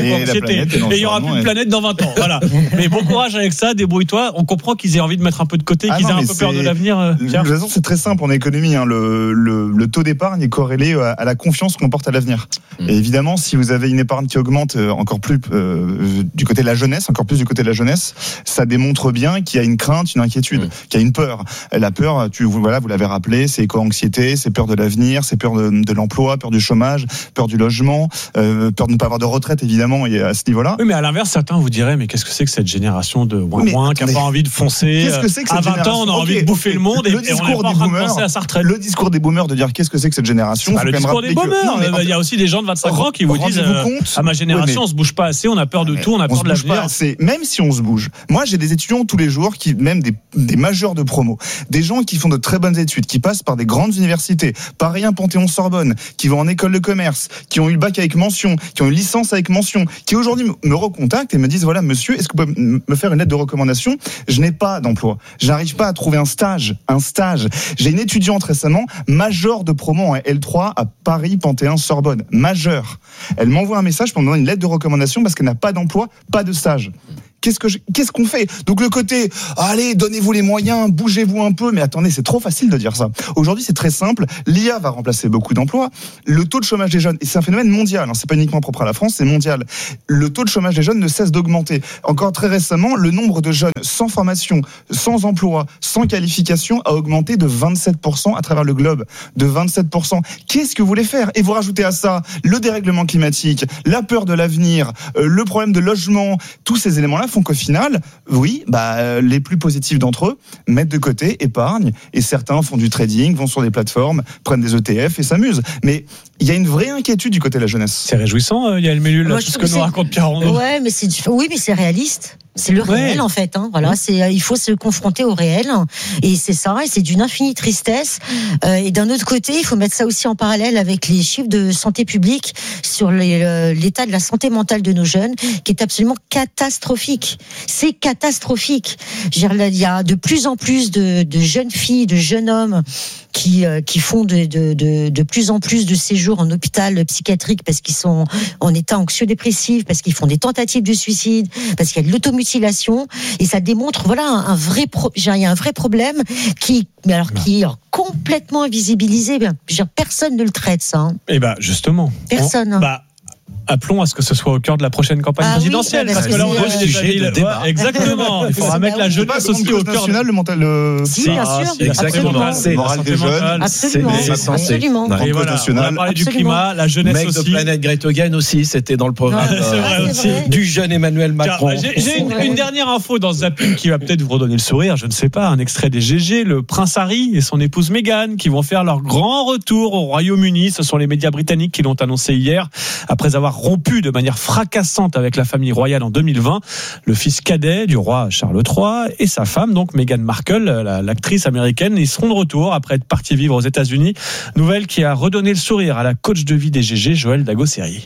A: éco-anxiété. Et il y aura plus de planète dans vingt ans. Voilà. Mais bon courage avec ça, débrouille-toi. On comprend qu'ils aient envie de mettre un peu de côté,
O: Ah
A: qu'ils
O: non,
A: aient un
O: mais
A: peu peur
O: c'est-
A: de l'avenir.
O: De toute façon, c'est très simple en économie. Hein. Le, le, le taux d'épargne est corrélé à, à la confiance qu'on porte à l'avenir.
A: Mmh.
O: Et évidemment, si vous avez une épargne qui augmente euh, encore plus euh, du côté de la jeunesse, encore plus du côté de la jeunesse, ça démontre bien qu'il y a une crainte, une inquiétude, mmh. qu'il y a une peur. La peur, tu, voilà, vous l'avez rappelé, c'est éco-anxiété, c'est peur de l'avenir, c'est peur de, de l'emploi, peur du chômage, peur du logement, euh, peur de ne pas avoir de retraite, évidemment, et à ce niveau-là.
A: Oui, mais à l'inverse, certains vous diraient, mais qu'est-ce que c'est que cette génération de moins moins qui n'a pas envie de foncer?
O: Qu'est-ce que c'est que cette
A: À vingt ans, on a
O: génération
A: envie
O: Ok,
A: de bouffer
O: ok.
A: le monde et,
O: Le
A: et on n'est
O: discours
A: pas en
O: des
A: train de
O: boomers,
A: penser à sa retraite.
O: Le discours des boomers de dire qu'est-ce que c'est que cette génération.
A: C'est pas
O: faut
A: le
O: quand même
A: discours des
O: rappeler que-
A: boomers.
O: Non, mais
A: Il y a aussi des gens de vingt-cinq ans qui vous disent,
O: rendez-vous
A: euh,
O: compte
A: à ma génération,
O: Ouais,
A: on se bouge pas assez, on a peur de tout, on a
O: on
A: peur
O: se
A: de
O: bouge pas
A: l'avenir.
O: assez. Même si on se bouge. Moi, j'ai des étudiants tous les jours, qui, même des, des majeurs de promo, des gens qui font de très bonnes études, qui passent par des grandes universités, Paris un, Panthéon-Sorbonne, qui vont en école de commerce, qui ont eu le bac avec mention, qui ont une licence avec mention, qui aujourd'hui me- me recontactent et me disent, voilà, monsieur, est-ce que vous pouvez m- me faire une lettre de recommandation? Je n'ai pas d'emploi. J'arrive pas à trouver un stage, un stage. J'ai une étudiante récemment, majeure de promo en L trois à Paris, Panthéon-Sorbonne. Majeure. Elle m'envoie un message pour me donner une lettre de recommandation parce qu'elle n'a pas d'emploi, pas de stage. Qu'est-ce que je- qu'est-ce qu'on fait? Donc le côté, allez, donnez-vous les moyens, bougez-vous un peu, mais attendez, c'est trop facile de dire ça. Aujourd'hui, c'est très simple. L'I A va remplacer beaucoup d'emplois. Le taux de chômage des jeunes, et c'est un phénomène mondial, hein, c'est pas uniquement propre à la France, c'est mondial. Le taux de chômage des jeunes ne cesse d'augmenter. Encore très récemment, le nombre de jeunes sans formation, sans emploi, sans qualification a augmenté de vingt-sept pour cent à travers le globe. De vingt-sept pour cent. Qu'est-ce que vous voulez faire? Et vous rajoutez à ça le dérèglement climatique, la peur de l'avenir, euh, le problème de logement, tous ces éléments-là font qu'au final, oui, bah, euh, les plus positifs d'entre eux mettent de côté, épargnent, et certains font du trading, vont sur des plateformes, prennent des E T F et s'amusent. Mais il y a une vraie inquiétude du côté de la jeunesse.
A: C'est réjouissant, euh, Yael Mellul,
P: Moi,
A: tout
P: je
A: ce
P: trouve
A: que
P: que
A: nous
P: c'est-
A: raconte Pierre Rondeau.
P: Ouais, mais c'est oui, mais c'est réaliste. C'est le
A: Ouais.
P: réel en fait. Hein. Voilà, c'est euh, il faut se confronter au réel et c'est ça. Et c'est d'une infinie tristesse. Euh, et d'un autre côté, il faut mettre ça aussi en parallèle avec les chiffres de santé publique sur les, euh, l'état de la santé mentale de nos jeunes, qui est absolument catastrophique. C'est catastrophique. Je veux dire, là, il y a de plus en plus de, de jeunes filles, de jeunes hommes qui euh, qui font de, de de de plus en plus de séjours en hôpital psychiatrique parce qu'ils sont en état anxieux-dépressif, parce qu'ils font des tentatives de suicide, parce qu'il y a de l'automutilation, et ça démontre voilà un, un vrai pro, il y a un vrai problème qui mais alors qui est complètement invisibilisé. Je veux dire, personne ne le traite ça. Hein.
A: Eh ben justement.
P: Personne.
A: On- bah, appelons à ce que ce soit au cœur de la prochaine campagne
P: Ah oui,
A: présidentielle,
P: bah,
A: parce que
P: c'est
A: là on
P: euh,
A: a déjà
N: sujet
A: mis
N: de
A: le-
N: débat.
A: ouais, exactement. Il faudra
P: C'est
A: mettre
P: pas
A: la
P: oui.
A: jeunesse aussi au cœur.
O: national, le mental, le...
P: Si, bien
A: Ah,
P: sûr.
A: si, la santé
P: Absolument.
A: mentale,
N: C'est
A: la
O: moral
A: santé
O: des jeunes.
A: mentale,
P: Absolument.
A: c'est-
N: la santé.
P: Absolument.
N: Ouais.
A: Et voilà, on
O: nationale.
A: a parlé du
P: Absolument.
A: climat, la jeunesse
N: Mec de
A: aussi.
N: Planète Greta Thunberg aussi, c'était dans le programme
A: Ouais, c'est vrai
N: euh,
A: aussi.
N: du jeune Emmanuel Macron.
A: Tiens, J'ai, j'ai une,
P: C'est vrai.
A: une dernière info dans ce zapping qui va peut-être vous redonner le sourire, je ne sais pas, un extrait des G G, le prince Harry et son épouse Meghan qui vont faire leur grand retour au Royaume-Uni. Ce sont les médias britanniques qui l'ont annoncé hier, après avoir rompu de manière fracassante avec la famille royale en deux mille vingt. Le fils cadet du roi Charles trois et sa femme, donc Meghan Markle, la- l'actrice américaine, ils seront de retour après être partis vivre aux États-Unis. Nouvelle qui a redonné le sourire à la coach de vie des G G, Joël Dagosseri.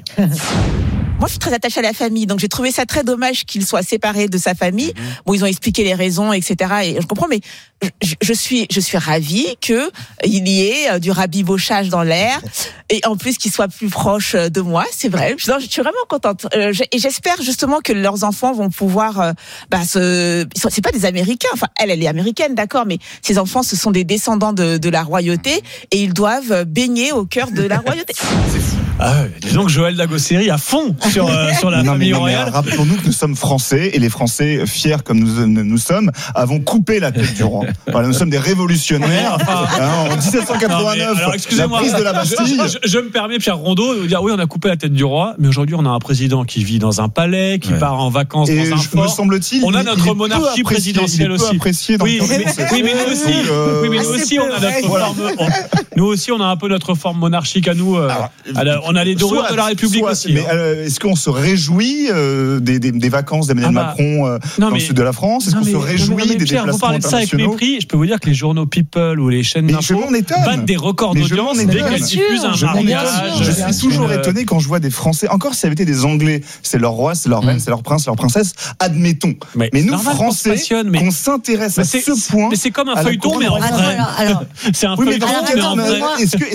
S: Moi, je suis très attachée à la famille, donc j'ai trouvé ça très dommage qu'il soit séparé de sa famille. Bon, ils ont expliqué les raisons, et cetera. Et je comprends, mais je, je suis, je suis ravie que il y ait euh, du rabibochage dans l'air, et en plus qu'il soit plus proche de moi. C'est vrai. Je, non, je suis vraiment contente. Euh, j'ai- et j'espère justement que leurs enfants vont pouvoir, euh, bah, se, ils sont- c'est pas des Américains. Enfin, elle, elle est américaine, d'accord, mais ces enfants, ce sont des descendants de, de la royauté, et ils doivent baigner au cœur de la royauté.
A: Ah, dis donc Joël Dagosseri à fond sur, euh, sur la
O: Non, mais,
A: famille
O: non, mais
A: royale.
O: rappelons-nous que nous sommes français et les Français, fiers comme nous, nous sommes, avons coupé la tête du roi. Voilà, nous sommes des révolutionnaires. Hein, en dix-sept cent
A: Non, mais,
O: quatre-vingt-neuf,
A: alors,
O: la
A: excusez-moi,
O: prise de la Bastille.
A: Je, je- je me permets, Pierre Rondeau, de vous dire oui, on a coupé la tête du roi, mais aujourd'hui, on a un président qui vit dans un palais, qui
N: Ouais.
A: part en vacances
O: Et
A: dans un
O: je- me
A: fort.
O: semble-t-il,
A: On a
O: il-
A: notre
O: il est peu
A: monarchie
O: apprécié,
A: présidentielle
O: il est peu
A: aussi.
O: apprécié dans
A: oui,
O: le
A: mais,
O: Français.
A: oui, mais nous aussi,
O: Donc, euh,
A: oui, mais nous
P: assez
A: aussi,
P: peu,
A: on a notre
P: ouais.
A: forme. on- nous aussi, on a un peu notre forme monarchique à nous. euh,
O: Alors,
A: à la- on a les dorures
O: soit-
A: de la République
O: soit,
A: aussi.
O: Mais
A: hein.
O: euh, est-ce qu'on se réjouit euh, des, des, des vacances d'Emmanuel
A: Ah bah,
O: Macron euh,
A: non,
O: dans
A: mais-
O: le sud de la France? Est-ce
A: Non,
O: qu'on
A: mais-
O: se
A: non, mais-
O: réjouit
A: non, mais
O: des
A: Pierre, vous
O: déplacements
A: parlez de ça avec
O: internationaux?
A: mépris. Je peux vous dire que les journaux People ou les chaînes
O: Mais
A: d'info
O: je m'en étonne.
A: battent des records
O: Mais je
A: d'audience
O: m'en
A: dès
O: étonne.
A: qu'elles diffusent un
O: Je m'en
A: mariage.
O: étonne. Je suis toujours
A: euh,
O: étonné quand je vois des Français. Encore si ça avait été des Anglais, c'est leur roi, c'est leur reine, c'est leur prince, leur princesse. Admettons.
A: Mais,
O: Mais nous,
A: normal qu'on se
O: Français,
A: passionne, mais-
O: qu'on s'intéresse
A: mais
O: à
A: c'est-
O: ce point.
A: Mais c'est comme un
O: à la
A: feuilleton, mais en
O: couronne
A: vrai.
P: Alors, alors,
A: C'est un
O: Oui, mais
A: feuilleton,
O: dans
A: mais en
O: quel
A: vrai.
O: terme, est-ce que, est-ce que,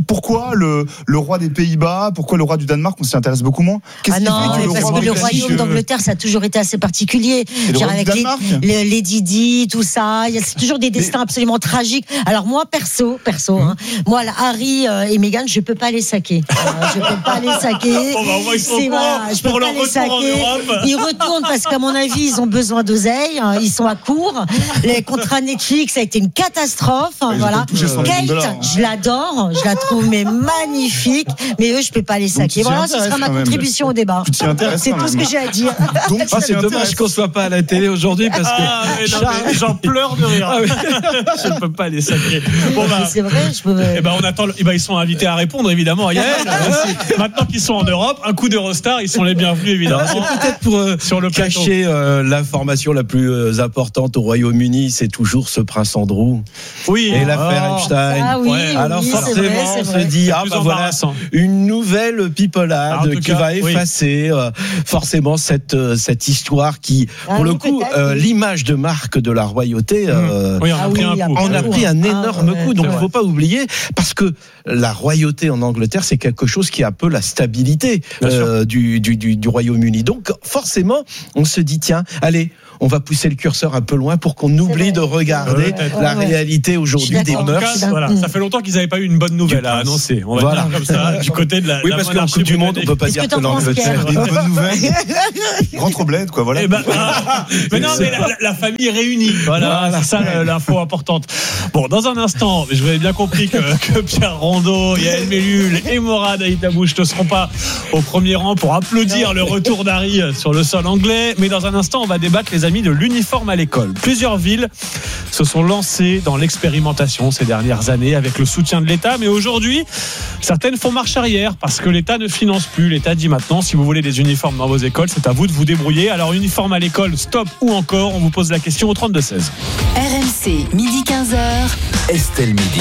O: pourquoi le, le roi des Pays-Bas, pourquoi le roi du Danemark, on s'y intéresse beaucoup moins? Qu'est-ce
P: Ah
O: qui
P: non,
O: fait que le
P: parce
O: roi
P: que le
O: britannique,
P: royaume
O: euh,
P: d'Angleterre, ça a toujours été assez particulier.
O: Et le
P: Genre
O: roi du
P: avec les,
O: Danemark
P: les, les Didi, tout ça, il y a c'est toujours des destins absolument tragiques. Alors moi, perso, perso, hein, moi, là, Harry euh, et Meghan, je peux pas les saquer. Euh, je peux pas les saquer.
A: Bon, bah, au moins, ils sont
P: C'est-
A: au courant
P: voilà, je peux
A: pour
P: pas
A: leur
P: les
A: retour en
P: saquer.
A: Europe.
P: Ils retournent parce qu'à mon avis, ils ont besoin d'oseille. hein, Ils sont à court. Les contrats Netflix, ça a été une catastrophe. hein,
O: Ils ont
P: voilà.
O: touché cent millions de dollars,
P: Kate,
O: hein.
P: je l'adore, je la trouve mais magnifique. Mais eux, je peux pas les
O: tu
P: saquer.
O: t'y
P: Voilà, ce
O: intéresses
P: sera ma
O: quand même.
P: contribution au débat.
O: Tu t'y intéresses
P: C'est
O: quand
P: tout ce
O: même.
P: que j'ai à dire.
O: Donc,
N: Ah,
O: tu
N: c'est
O: t'y
N: dommage
O: intéresses.
N: qu'on soit pas à la télé aujourd'hui parce que
A: Ah, mais non,
N: Charles-
A: mais j'en pleure de rire.
N: Ah oui.
A: Je ne peux pas les saquer. Bon, bah,
P: C'est vrai, je peux.
A: eh ben, on attend. le- eh ben, ils sont invités à répondre, évidemment. Yael. Maintenant qu'ils sont en Europe, un coup d'Eurostar, ils sont les bienvenus, évidemment.
N: C'est peut-être pour euh,
A: Sur le plateau.
N: cacher euh, l'information la plus euh, importante au Royaume-Uni, c'est toujours ce prince Andrew
A: Oui.
N: et l'affaire
A: Oh.
N: Epstein.
P: Ah oui,
A: Ouais.
N: Alors
P: oui, c'est
N: forcément,
P: vrai, c'est
N: on se
P: vrai.
N: dit ah
A: Plus
N: bah voilà
A: embarrassant.
N: une nouvelle pipolade
A: Alors, en tout
N: qui
A: cas,
N: va
A: oui.
N: effacer euh, forcément cette euh, cette histoire qui,
P: Ah
N: pour le
P: oui,
N: coup,
P: peut-être,
N: euh,
P: oui.
N: l'image de marque de la royauté. euh,
A: Oui, on a
P: Ah
A: pris
P: oui,
A: un coup.
N: on a
P: beaucoup,
N: pris
P: hein.
N: un
P: Ah,
N: énorme
P: ouais,
N: coup, donc
A: c'est
N: il ne faut pas oublier, parce que la royauté en Angleterre, c'est quelque chose qui a un peu la stabilité
A: Bien
N: euh, du, du, du, du Royaume-Uni. Donc forcément, on se dit, tiens, allez, on va pousser le curseur un peu loin pour qu'on oublie
P: vrai.
N: de regarder
A: Peut-être.
N: la
P: Ouais, ouais.
N: réalité
P: Je
N: aujourd'hui
P: suis
N: des
P: d'accord.
A: En tout
N: mœurs.
A: cas,
P: Merci.
A: voilà, ça fait longtemps qu'ils n'avaient pas eu une bonne nouvelle à
N: prince.
A: annoncer. On va
N: Voilà.
A: dire comme ça, du côté de la.
N: Oui,
A: la
N: parce qu'en
A: monarchie
N: Coupe du Monde, on
A: britannique.
N: peut pas
P: Qu'est-ce
N: dire
P: que
N: que
P: t'en penses,
N: l'Angleterre.
P: Pierre
O: Une bonne nouvelle. Rentre au bled, quoi, voilà.
A: Eh ben, ah, mais non, mais la, la famille est réunie. Voilà,
N: Voilà.
A: c'est ça le- l'info importante. Bon, dans un instant, je vous avais bien compris que, que Pierre Rondeau, Yael Mellul et Morad Aïtabouche ne seront pas au premier rang pour applaudir le retour d'Harry sur le sol anglais. Mais dans un instant, on va débattre, les amis, de l'uniforme à l'école. Plusieurs villes se sont lancées dans l'expérimentation ces dernières années avec le soutien de l'État. Mais aujourd'hui, certaines font marche arrière parce que l'État ne finance plus. L'État dit maintenant, si vous voulez des uniformes dans vos écoles, c'est à vous de vous débrouiller. Alors, uniforme à l'école, stop ou encore? On vous pose la question au trente-deux seize.
L: R M C, midi quinze heures.
B: Estelle Midi.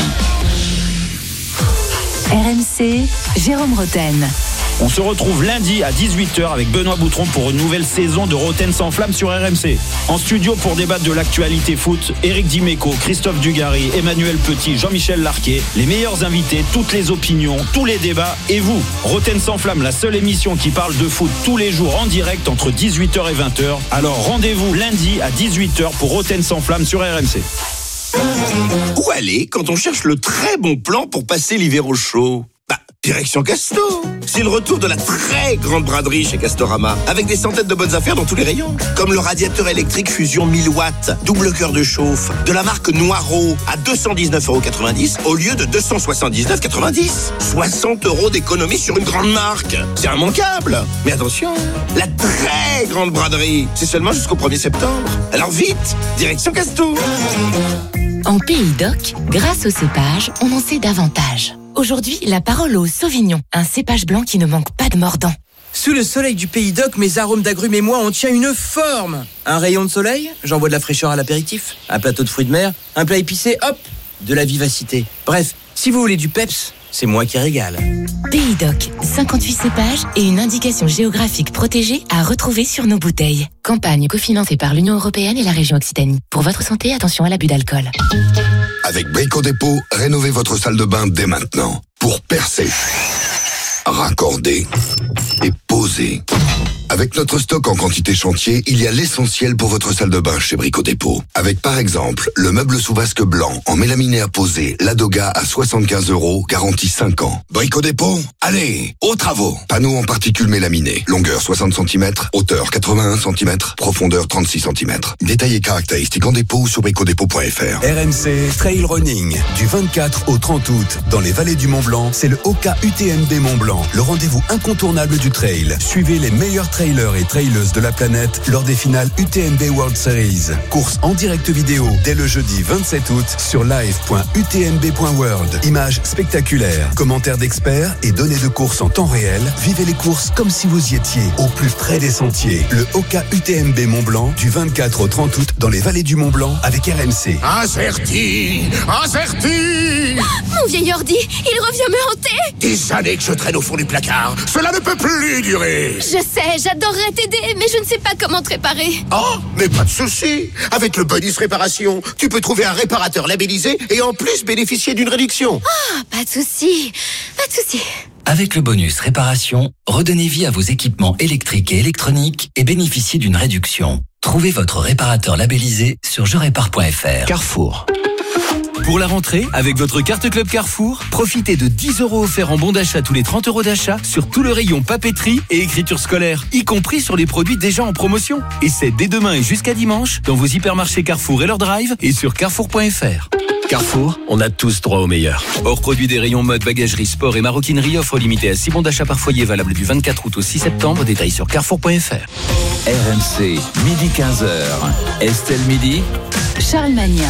L: R M C, Jérôme Roten.
T: On se retrouve lundi à dix-huit heures avec Benoît Boutron pour une nouvelle saison de Roten sans flamme sur R M C. En studio pour débattre de l'actualité foot, Éric Dimeco, Christophe Dugarry, Emmanuel Petit, Jean-Michel Larquet, les meilleurs invités, toutes les opinions, tous les débats et vous. Roten sans flamme, la seule émission qui parle de foot tous les jours en direct entre dix-huit heures et vingt heures. Alors rendez-vous lundi à dix-huit heures pour Roten sans flamme sur R M C.
U: Où aller quand on cherche le très bon plan pour passer l'hiver au chaud? Bah, direction Casto. C'est le retour de la très grande braderie chez Castorama, avec des centaines de bonnes affaires dans tous les rayons. Comme le radiateur électrique Fusion mille watts, double cœur de chauffe, de la marque Noireau, à deux cent dix-neuf euros quatre-vingt-dix au lieu de deux cent soixante-dix-neuf euros quatre-vingt-dix. soixante euros d'économie sur une grande marque. C'est immanquable. Mais attention, la très grande braderie, c'est seulement jusqu'au premier septembre. Alors vite, direction Casto.
V: En Pays d'Oc, grâce au cépage, on en sait davantage. Aujourd'hui, la parole au Sauvignon, un cépage blanc qui ne manque pas de mordant.
W: Sous le soleil du Pays d'Oc, mes arômes d'agrumes et moi, on tient une forme. Un rayon de soleil, j'envoie de la fraîcheur à l'apéritif. Un plateau de fruits de mer, un plat épicé, hop, de la vivacité. Bref, si vous voulez du peps, c'est moi qui régale.
V: Pays d'Oc, cinquante-huit cépages et une indication géographique protégée à retrouver sur nos bouteilles. Campagne cofinancée par l'Union européenne et la région Occitanie. Pour votre santé, attention à l'abus d'alcool.
X: Avec Brico Dépôt, rénovez votre salle de bain dès maintenant. Pour percer, raccorder et poser. Avec notre stock en quantité chantier, il y a l'essentiel pour votre salle de bain chez Brico Dépôt. Avec par exemple, le meuble sous vasque blanc en mélaminé à poser, Ladoga à soixante-quinze euros, garantie cinq ans. Brico Dépôt, allez, aux travaux. Panneau en particules mélaminées, longueur soixante centimètres, hauteur quatre-vingt-un centimètres, profondeur trente-six centimètres. Détails et caractéristiques en dépôt ou sur bricodépôt point f r.
Y: R M C Trail Running, du vingt-quatre au trente août, dans les vallées du Mont Blanc, c'est le Oka U T M B Mont Blanc, le rendez-vous incontournable du trail. Suivez les meilleurs trailers et traileuses de la planète lors des finales U T M B World Series. Course en direct vidéo dès le jeudi vingt-sept août sur live point u t m b point world. Images spectaculaires, commentaires d'experts et données de course en temps réel. Vivez les courses comme si vous y étiez, au plus près des sentiers. Le Oka U T M B Mont Blanc, du vingt-quatre au trente août dans les vallées du Mont Blanc avec R M C.
U: Acerti, Acerti.
V: Mon vieil ordi, il revient me hanter.
U: Des années que je traîne au fond du placard. Cela ne peut plus durer.
V: Je sais,
D: j'adorerais t'aider, mais je ne sais pas comment te réparer.
U: Oh, mais pas de souci. Avec le bonus réparation, tu peux trouver un réparateur labellisé et en plus bénéficier d'une réduction.
D: Ah, pas de souci, pas de souci.
E: Avec le bonus réparation, redonnez vie à vos équipements électriques et électroniques et bénéficiez d'une réduction. Trouvez votre réparateur labellisé sur je répare point f r.
F: Carrefour. Pour la rentrée, avec votre carte Club Carrefour, profitez de dix euros offerts en bon d'achat tous les trente euros d'achat sur tout le rayon papeterie et écriture scolaire, y compris sur les produits déjà en promotion. Et c'est dès demain et jusqu'à dimanche dans vos hypermarchés Carrefour et leur drive et sur carrefour point f r. Carrefour, on a tous droit au meilleur. Hors produit des rayons mode, bagagerie, sport et maroquinerie, offre limitée à six bons d'achat par foyer valable du vingt-quatre août au six septembre. Détails sur carrefour point f r.
B: R M C, midi quinze heures. Estelle Midi.
L: Charles Magnin.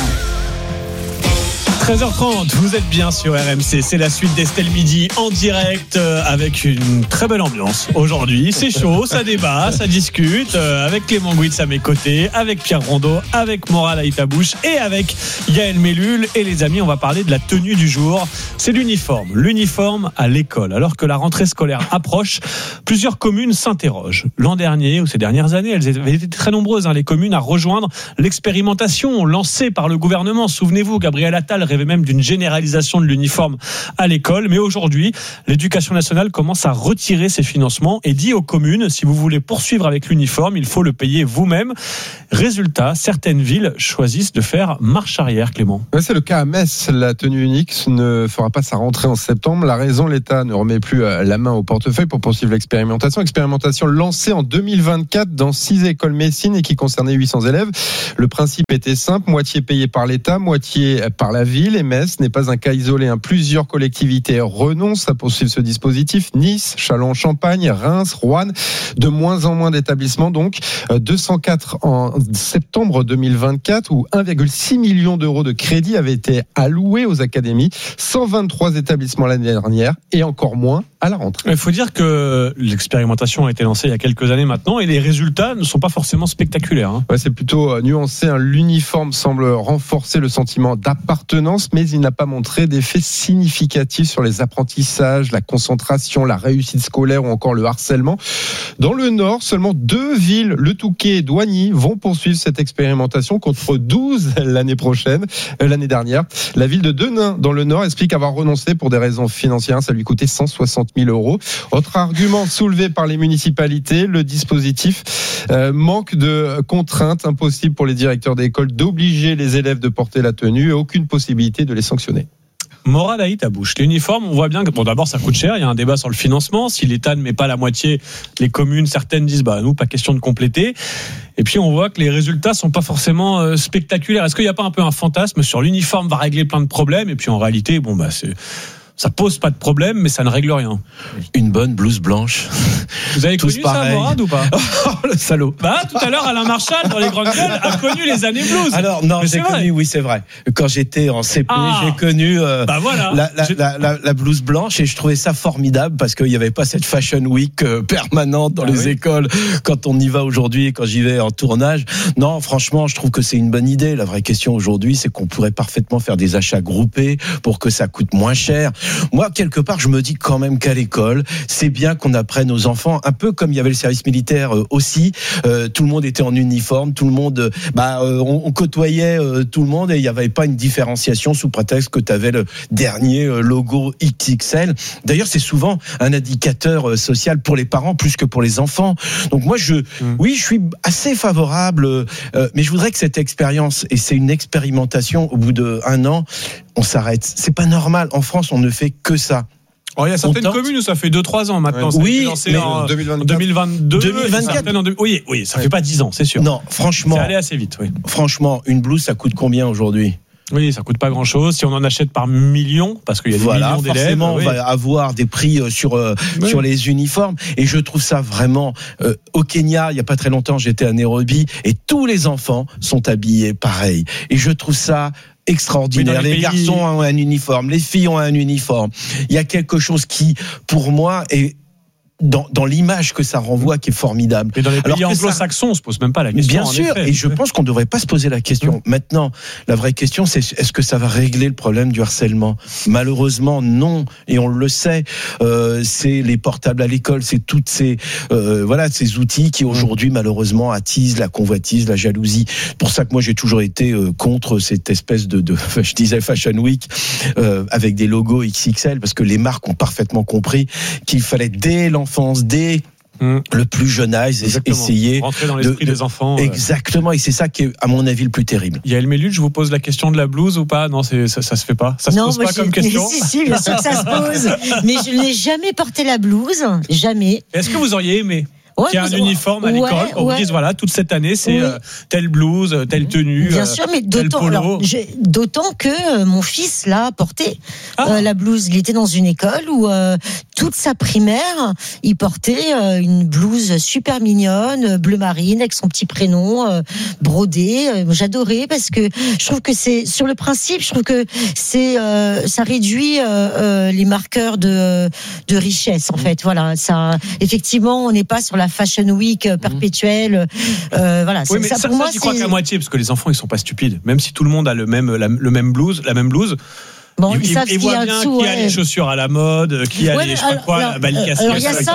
A: treize heures trente, vous êtes bien sur R M C, c'est la suite d'Estelle Midi en direct euh, avec une très belle ambiance aujourd'hui. C'est chaud, ça débat, ça discute euh, avec Clément Gouitz à mes côtés, avec Pierre Rondeau, avec Morad Aïtabouche et avec Yael Mellul. Et les amis, on va parler de la tenue du jour. C'est l'uniforme, l'uniforme à l'école. Alors que la rentrée scolaire approche, plusieurs communes s'interrogent. L'an dernier, ou ces dernières années, elles avaient été très nombreuses, hein, les communes à rejoindre l'expérimentation lancée par le gouvernement. Souvenez-vous, Gabriel Attal rêvait même d'une généralisation de l'uniforme à l'école. Mais aujourd'hui, l'éducation nationale commence à retirer ses financements et dit aux communes, si vous voulez poursuivre avec l'uniforme, il faut le payer vous-même. Résultat, certaines villes choisissent de faire marche arrière, Clément.
G: Ouais, c'est le cas à Metz. La tenue unique ne fera pas sa rentrée en septembre. La raison, l'État ne remet plus la main au portefeuille pour poursuivre l'expérimentation. Expérimentation lancée en deux mille vingt-quatre dans six écoles messines et qui concernait huit cents élèves. Le principe était simple, moitié payé par l'État, moitié par la ville. Et Metz n'est pas un cas isolé. Hein. Plusieurs collectivités renoncent à poursuivre ce dispositif. Nice, Châlons-en-Champagne, Reims, Roanne. De moins en moins d'établissements donc. deux cent quatre en septembre deux mille vingt-quatre où un virgule six million d'euros de crédit avaient été alloués aux académies. cent vingt-trois établissements l'année dernière et encore moins à la rentrée.
A: Il faut dire que l'expérimentation a été lancée il y a quelques années maintenant et les résultats ne sont pas forcément spectaculaires. Hein.
G: Ouais, c'est plutôt nuancé. Hein. L'uniforme semble renforcer le sentiment d'appartenance, mais il n'a pas montré d'effet significatif sur les apprentissages, la concentration, la réussite scolaire ou encore le harcèlement. Dans le Nord, seulement deux villes, Le Touquet et Douagny, vont poursuivre cette expérimentation contre douze l'année prochaine, euh, l'année dernière. La ville de Denain, dans le Nord, explique avoir renoncé pour des raisons financières. Ça lui coûtait cent soixante mille euros. Autre argument soulevé par les municipalités, le dispositif euh, manque de contraintes, impossible pour les directeurs d'école d'obliger les élèves de porter la tenue et aucune possibilité de les sanctionner.
A: Morad Aïtabouche, l'uniforme, on voit bien que bon, d'abord ça coûte cher, il y a un débat sur le financement, si l'État ne met pas la moitié, les communes, certaines disent bah nous pas question de compléter. Et puis on voit que les résultats sont pas forcément euh, spectaculaires. Est-ce qu'il n'y a pas un peu un fantasme sur l'uniforme va régler plein de problèmes et puis en réalité bon bah c'est ça pose pas de problème, mais ça ne règle rien.
N: Une bonne blouse blanche.
A: Vous avez
N: tous
A: connu
N: pareil.
A: ça, Morad, ou pas?
N: Oh, le salaud.
A: Bah, tout à l'heure, Alain Marchal, dans les grandes gueules, a connu les années blues.
N: Alors, non,
A: mais
N: j'ai connu, oui, c'est vrai. Quand j'étais en C P,
A: ah,
N: j'ai connu euh,
A: bah voilà.
N: la, la, la, la, la blouse blanche et je trouvais ça formidable parce qu'il n'y avait pas cette fashion week euh, permanente dans ah, les oui. écoles quand on y va aujourd'hui et quand j'y vais en tournage. Non, franchement, je trouve que c'est une bonne idée. La vraie question aujourd'hui, c'est qu'on pourrait parfaitement faire des achats groupés pour que ça coûte moins cher. Moi, quelque part, je me dis quand même qu'à l'école, c'est bien qu'on apprenne aux enfants, un peu comme il y avait le service militaire euh, aussi, euh, tout le monde était en uniforme, tout le monde, euh, bah, euh, on, on côtoyait euh, tout le monde et il n'y avait pas une différenciation sous prétexte que tu avais le dernier euh, logo X X L. D'ailleurs, c'est souvent un indicateur euh, social pour les parents plus que pour les enfants. Donc moi, je, mmh. oui, je suis assez favorable, euh, mais je voudrais que cette expérience, et c'est une expérimentation, au bout d'un an, on s'arrête. C'est pas normal. En France, on ne fait que ça.
A: Oh, il y a certaines communes où ça fait deux trois ans maintenant. Ouais.
N: Oui,
A: mais en deux mille vingt-deux,
N: deux mille vingt-quatre.
A: En, oui, oui, ça ouais. fait pas dix ans, c'est sûr.
N: Non, franchement.
A: C'est allé assez vite, oui.
N: Franchement, une blouse, ça coûte combien aujourd'hui ?
A: Oui, ça coûte pas grand-chose. Si on en achète par millions, parce qu'il y a des
N: voilà,
A: millions d'élèves,
N: forcément,
A: oui.
N: on va avoir des prix sur euh, oui. sur les uniformes. Et je trouve ça vraiment. Euh, au Kenya, il y a pas très longtemps, j'étais à Nairobi et tous les enfants sont habillés pareil. Et je trouve ça extraordinaire. Les, les pays... garçons ont un uniforme, les filles ont un uniforme. Il y a quelque chose qui, pour moi, est dans, dans l'image que ça renvoie qui est formidable.
A: Mais dans les pays
N: Alors que
A: anglo-saxons, on se pose même pas la question.
N: Bien sûr,
A: effet.
N: et je pense qu'on ne devrait pas se poser la question. Mmh. Maintenant, la vraie question, c'est est-ce que ça va régler le problème du harcèlement ? Malheureusement, non, et on le sait. Euh, c'est les portables à l'école, c'est toutes ces euh, voilà ces outils qui aujourd'hui malheureusement attisent la convoitise, la jalousie. C'est pour ça que moi j'ai toujours été euh, contre cette espèce de, de je disais Fashion Week euh, avec des logos X X L, parce que les marques ont parfaitement compris qu'il fallait dès l'enfance, dès Mmh. le plus jeune âge, Exactement. essayer
A: rentrer dans l'esprit de, de, des enfants.
N: Exactement, euh... et c'est ça qui est, à mon avis, le plus terrible.
A: Yael Mellul, je vous pose la question de la blouse ou pas ? Non, c'est, ça, ça se fait pas. Ça se
P: non,
A: pose pas comme question.
P: Si, si, bien sûr que ça se pose. Mais je n'ai jamais porté la blouse, jamais.
A: Est-ce que vous auriez aimé ?
P: Ouais,
A: qu'il y a un uniforme à l'école, ouais, qu'on ouais. vous dise voilà, toute cette année c'est oui. euh, telle blouse, telle tenue,
P: bien sûr, mais d'autant, alors, d'autant que euh, mon fils l'a porté ah. euh, la blouse. Il était dans une école où euh, toute sa primaire, il portait euh, une blouse super mignonne, bleu marine, avec son petit prénom euh, brodé. Euh, j'adorais parce que je trouve que c'est sur le principe, je trouve que c'est euh, ça réduit euh, euh, les marqueurs de de richesse en fait. Voilà, ça. Effectivement, on n'est pas sur la Fashion Week perpétuelle, euh, voilà.
A: Oui, mais ça, ça pour ça, moi, j'y crois qu'à moitié, parce que les enfants, ils sont pas stupides. Même si tout le monde a le même, la, le même blouse, la même blouse.
P: Bon,
A: ils, ils, ils voient bien dessous, qui ouais. a les chaussures à la mode, qui a
P: ouais,
A: les, je sais pas quoi, la balicasque,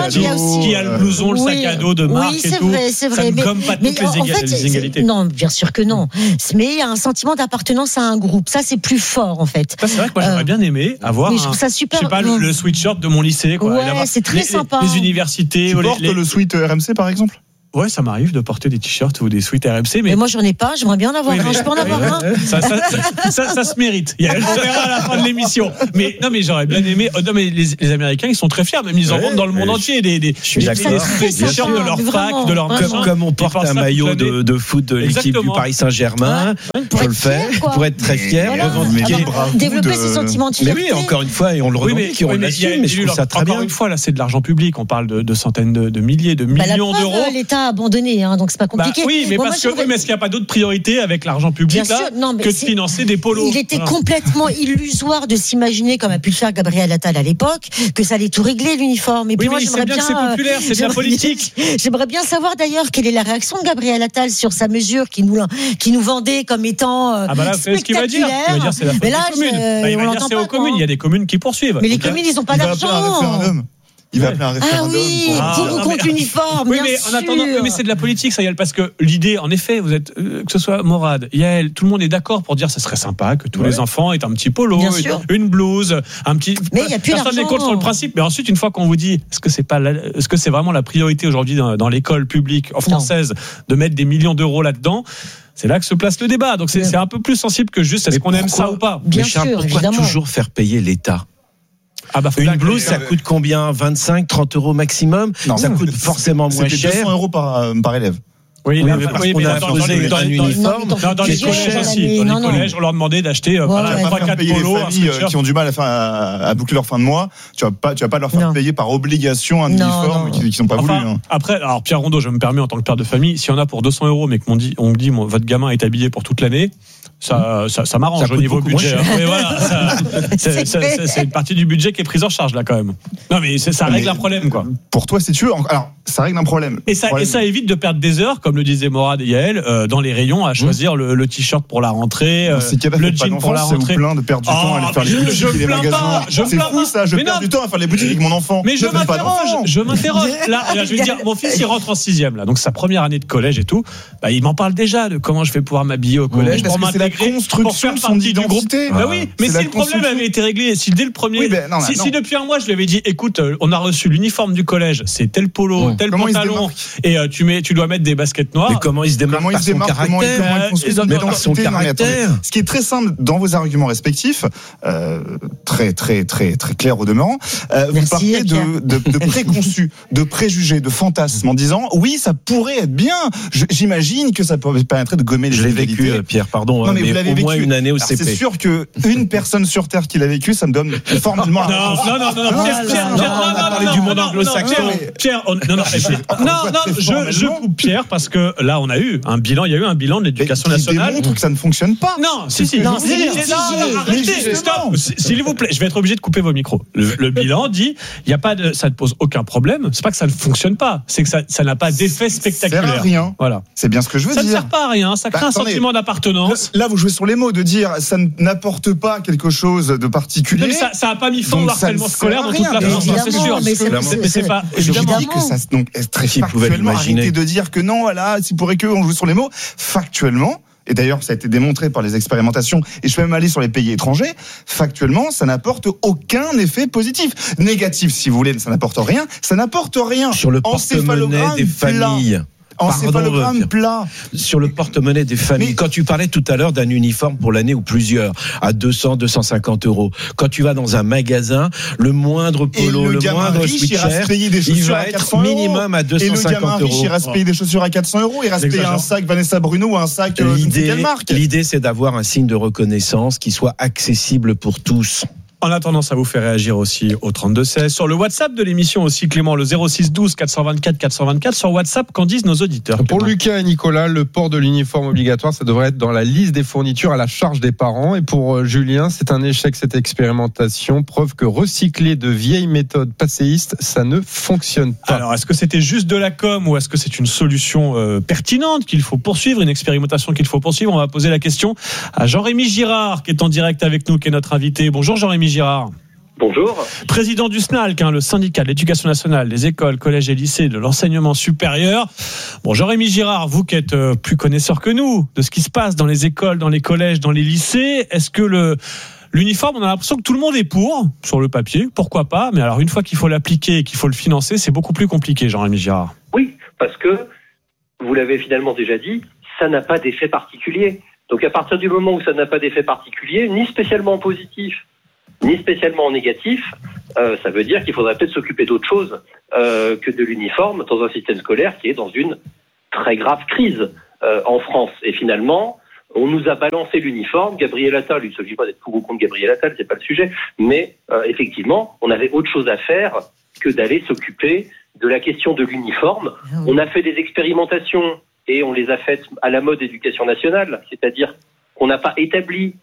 P: qui
A: a le blouson, le
P: oui,
A: sac à dos de marque
P: oui, c'est
A: et tout.
P: Vrai, c'est vrai.
A: Ça ne
P: mais,
A: gomme pas
P: mais
A: toutes les,
P: en
A: égal,
P: fait,
A: les inégalités.
P: Non, bien sûr que non. Mais il y a un sentiment d'appartenance à un groupe. Ça, c'est plus fort, en fait.
A: Ça, c'est vrai que moi, j'aurais bien aimé avoir
P: oui, je trouve ça super,
A: je sais pas, le, le sweatshirt de mon lycée, quoi.
P: Ouais, c'est très
A: les,
P: sympa.
A: Les universités.
O: Tu portes le sweat R M C, par exemple ?
A: Ouais, ça m'arrive de porter des t-shirts ou des sweats R M C, mais,
P: mais moi j'en ai pas. J'aimerais bien en avoir
A: oui,
P: un.
A: mais...
P: Je peux en avoir un.
A: Ça, ça, ça, ça, ça se mérite. Il y a, on verra à la fin de l'émission. Mais non, mais j'aurais bien aimé. Oh, non, mais les, les Américains, ils sont très fiers. Même ils en ouais, vendent dans le monde ouais, entier des des,
N: des,
A: des, des t-shirts de leur fac, de leur
N: machin. Comme, comme on porte un maillot de, de foot de l'équipe Exactement. du Paris Saint-Germain, ouais, je le fais pour être très fier.
P: Développer ce sentiment de fierté.
N: Mais oui, encore une fois, et on le revendique, on l'assume. Mais je trouve ça très bien.
A: Encore une fois, là, c'est de l'argent public. On parle de centaines de milliers, de millions d'euros.
P: L'État a abandonné. Donc c'est pas compliqué.
A: Bah oui, mais bon, parce que oui, mais est-ce qu'il n'y a pas d'autre priorité avec l'argent public là, sûr, non, que de financer des polos ?
P: Il était
A: voilà.
P: complètement illusoire de s'imaginer, comme a pu le faire Gabriel Attal à l'époque, que ça allait tout régler l'uniforme. Et puis
A: oui,
P: moi,
A: mais
P: j'aimerais
A: bien,
P: bien.
A: C'est populaire, c'est de la politique.
P: J'aimerais bien savoir d'ailleurs quelle est la réaction de Gabriel Attal sur sa mesure qui nous qui nous vendait comme étant euh,
A: ah bah là, c'est ce qu'il va dire. Il va dire c'est la faute
P: mais là,
A: des communes.
P: Je,
A: bah, il va dire c'est aux communes. Il y a des communes qui poursuivent.
P: Mais les communes, ils n'ont pas d'argent.
O: Il va appeler un référendum.
P: Ah oui, pour, pour ou contre l'uniforme.
A: Oui,
P: bien
A: mais
P: sûr.
A: en attendant, oui, mais c'est de la politique, ça y est, parce que l'idée, en effet, vous êtes, euh, que ce soit Morad, Yael, tout le monde est d'accord pour dire que ça serait sympa que tous ouais. les enfants aient un petit polo, une, une blouse, un petit.
P: Mais il y a plus
A: Personne n'est contre sur le principe, mais ensuite, une fois qu'on vous dit, est-ce que c'est pas, la, est-ce que c'est vraiment la priorité aujourd'hui dans, dans l'école publique française non. de mettre des millions d'euros là-dedans? C'est là que se place le débat. Donc c'est, c'est un peu plus sensible que juste est-ce mais qu'on pourquoi, aime ça ou pas.
P: Bien
N: mais Charles,
P: sûr,
N: pourquoi
P: évidemment.
N: toujours faire payer l'État?
A: Ah bah,
N: une blouse, ça coûte combien? vingt-cinq, trente euros maximum? Non, ça coûte forcément moins cher.
O: C'est deux cents euros par, par élève.
A: Oui,
N: oui,
A: mais parce
N: oui, qu'on a posé
A: dans,
N: un uniforme.
A: Dans, dans, dans les collèges aussi. Dans les collèges, on leur demandait d'acheter trois quatre polos.
O: Les familles qui ont du mal à, faire, à, à boucler leur fin de mois, tu vas pas, tu vas pas leur faire non. payer par obligation un non, uniforme non. qui, qui sont pas enfin, voulus. Hein.
A: Après, alors Pierre Rondeau, je me permets en tant que père de famille, s'il y en a pour deux cents euros, mais qu'on dit, on me dit, mon, votre gamin est habillé pour toute l'année. Ça, ça, ça m'arrange ça au niveau budget. Hein. Mais voilà, ça, c'est, c'est, c'est une partie du budget qui est prise en charge là quand même. Non mais c'est, ça règle mais un problème quoi.
O: Pour toi, si tu veux, alors ça règle un problème.
A: Et ça,
O: problème.
A: et ça évite de perdre des heures, comme le disait Morad et Yael, euh, dans les rayons à choisir mmh. le, le t-shirt pour la rentrée, euh, le jean pour la rentrée.
O: C'est plein de perdre du temps oh, à aller faire les boutiques et les magasins. C'est fou ça, je perds du temps à faire les boutiques avec mon enfant.
A: Mais je m'interroge, je m'interroge. Là, je vais dire, mon fils il rentre en sixième là, donc sa première année de collège et tout. Bah il m'en parle déjà de comment je vais pouvoir m'habiller au collège pour m'intégrer, pour faire
O: son identité.
A: Bah oui, mais si le problème avait été réglé, si dès le premier, oui, ben non, si, non. si depuis un mois je lui avais dit, écoute, on a reçu l'uniforme du collège, c'est tel polo, mmh. tel comment pantalon, et euh, tu mets, tu dois mettre des baskets noires.
N: Mais comment il se démarque par son caractère?
O: Son caractère. Ce qui est très simple dans vos arguments respectifs, euh, très très très très clair au demeurant, euh, vous parlez de, de, de préconçus, de préjugés, de fantasmes, en disant oui, ça pourrait être bien. Je, j'imagine que ça permettrait de gommer les
N: Je l'ai
O: inégalités.
N: vécu, Pierre, pardon.
O: Non, mais mais vous l'avez
N: au
O: vécu.
N: moins une année au
O: Alors,
N: C P.
O: c'est sûr que une personne sur Terre qui l'a vécu, ça me donne formellement.
A: Non, non, non, non, non, Pierre, Pierre,
N: non,
A: Pierre,
N: on a
A: non,
N: parlé
A: non,
N: du
A: non,
N: monde
A: non,
N: anglo-saxon.
A: non, Pierre, Pierre, on- non, non, et puis- non, non, je, je coupe Pierre parce que là, on a eu un bilan, il y a eu un bilan de l'éducation
O: Qui
A: nationale.
O: démontre que ça ne fonctionne pas.
A: Non, si, si.
O: Non,
A: si,
O: si,
A: si,
O: si,
A: si,
O: si,
A: non, arrêtez,
O: mais
A: stop. S'il vous plaît, je vais être obligé de couper vos micros. Le, le bilan dit, il y a pas de, ça ne pose aucun problème. C'est pas que ça ne fonctionne pas, c'est que ça, ça n'a pas d'effet spectaculaire.
O: Ça sert à rien.
A: Voilà.
O: C'est bien ce que je veux
A: Ça
O: dire.
A: ne sert pas à rien. Ça crée
O: Bah,
A: un
O: attendez.
A: sentiment d'appartenance.
O: Là, vous jouez sur les mots de dire ça n'apporte pas quelque chose de particulier.
A: Mais ça, ça a pas mis fin
O: Donc,
A: au
O: ça ne
A: harcèlement
O: sert
A: scolaire
O: à
A: dans toute
O: rien.
A: la France,
O: Mais
A: hein, c'est sûr.
O: évidemment, mais c'est-
A: Mais
O: c'est-
A: c'est pas.
O: Je
A: évidemment.
O: dis que ça, donc, très
N: Qui pouvait
O: factuellement,
N: l'imaginer.
O: arrêtez de dire que non, voilà, si pourrait que on joue sur les mots. Factuellement, et d'ailleurs, ça a été démontré par les expérimentations, et je peux même aller sur les pays étrangers, factuellement, ça n'apporte aucun effet positif. Négatif, si vous voulez, ça n'apporte rien. Ça n'apporte rien.
N: Sur le porte-monnaie
O: Encéphalogramme
N: des
O: plat.
N: familles.
O: Encéphalogramme
N: Pardon,
O: plat.
N: Sur le porte-monnaie des familles.
O: Mais-
N: Quand tu parlais tout à l'heure d'un uniforme pour l'année ou plusieurs, à deux cents, deux cent cinquante euros. Quand tu vas dans un magasin, le moindre
O: Et
N: polo,
O: le
N: le,
O: gamin
N: moindre
O: riche ira se
N: sweatshirt,
O: payer des
N: il
O: chaussures
N: va
O: à
N: être
O: quatre cents euros.
N: minimum à
O: Et
N: deux cent
O: le gamin
N: cinquante
O: riche
N: euros.
O: ira se payer des chaussures à quatre cents euros. Il ira se payer un
A: J'exagère.
O: sac Vanessa Bruno ou un sac euh, je ne sais
N: L'idée,
O: quelle marque.
N: l'idée, c'est d'avoir un signe de reconnaissance qui soit accessible pour tous.
A: En attendant, ça vous fait réagir aussi au trente-deux seize. Sur le WhatsApp de l'émission aussi, Clément, le zéro six douze quatre cent vingt-quatre quatre cent vingt-quatre. Sur WhatsApp, qu'en disent nos auditeurs?
G: Pour
A: Clément
G: Lucas et Nicolas, le port de l'uniforme obligatoire, ça devrait être dans la liste des fournitures à la charge des parents. Et pour euh, Julien, c'est un échec cette expérimentation. Preuve que recycler de vieilles méthodes passéistes, ça ne fonctionne pas.
A: Alors, est-ce que c'était juste de la com ou est-ce que c'est une solution euh, pertinente qu'il faut poursuivre, une expérimentation qu'il faut poursuivre? On va poser la question à Jean-Rémy Girard, qui est en direct avec nous, qui est notre invité. Bonjour Jean-Rémy Girard.
C: Bonjour.
A: Président du S N A L C, hein, le syndicat de l'éducation nationale, des écoles, collèges et lycées, de l'enseignement supérieur. Bon, Jean-Rémy Girard, vous qui êtes euh, plus connaisseur que nous de ce qui se passe dans les écoles, dans les collèges, dans les lycées, est-ce que le l'uniforme, on a l'impression que tout le monde est pour, sur le papier, pourquoi pas, mais alors une fois qu'il faut l'appliquer et qu'il faut le financer, c'est beaucoup plus compliqué, Jean-Rémy Girard.
C: Oui, parce que, vous l'avez finalement déjà dit, ça n'a pas d'effet particulier. Donc à partir du moment où ça n'a pas d'effet particulier, ni spécialement positif, ni spécialement négatif, euh, ça veut dire qu'il faudrait peut-être s'occuper d'autre chose euh, que de l'uniforme dans un système scolaire qui est dans une très grave crise euh, en France. Et finalement, on nous a balancé l'uniforme. Gabriel Attal, il ne s'agit pas d'être pour ou contre Gabriel Attal, c'est pas le sujet, mais euh, effectivement, on avait autre chose à faire que d'aller s'occuper de la question de l'uniforme. On a fait des expérimentations et on les a faites à la mode éducation nationale, c'est-à-dire qu'on n'a pas établi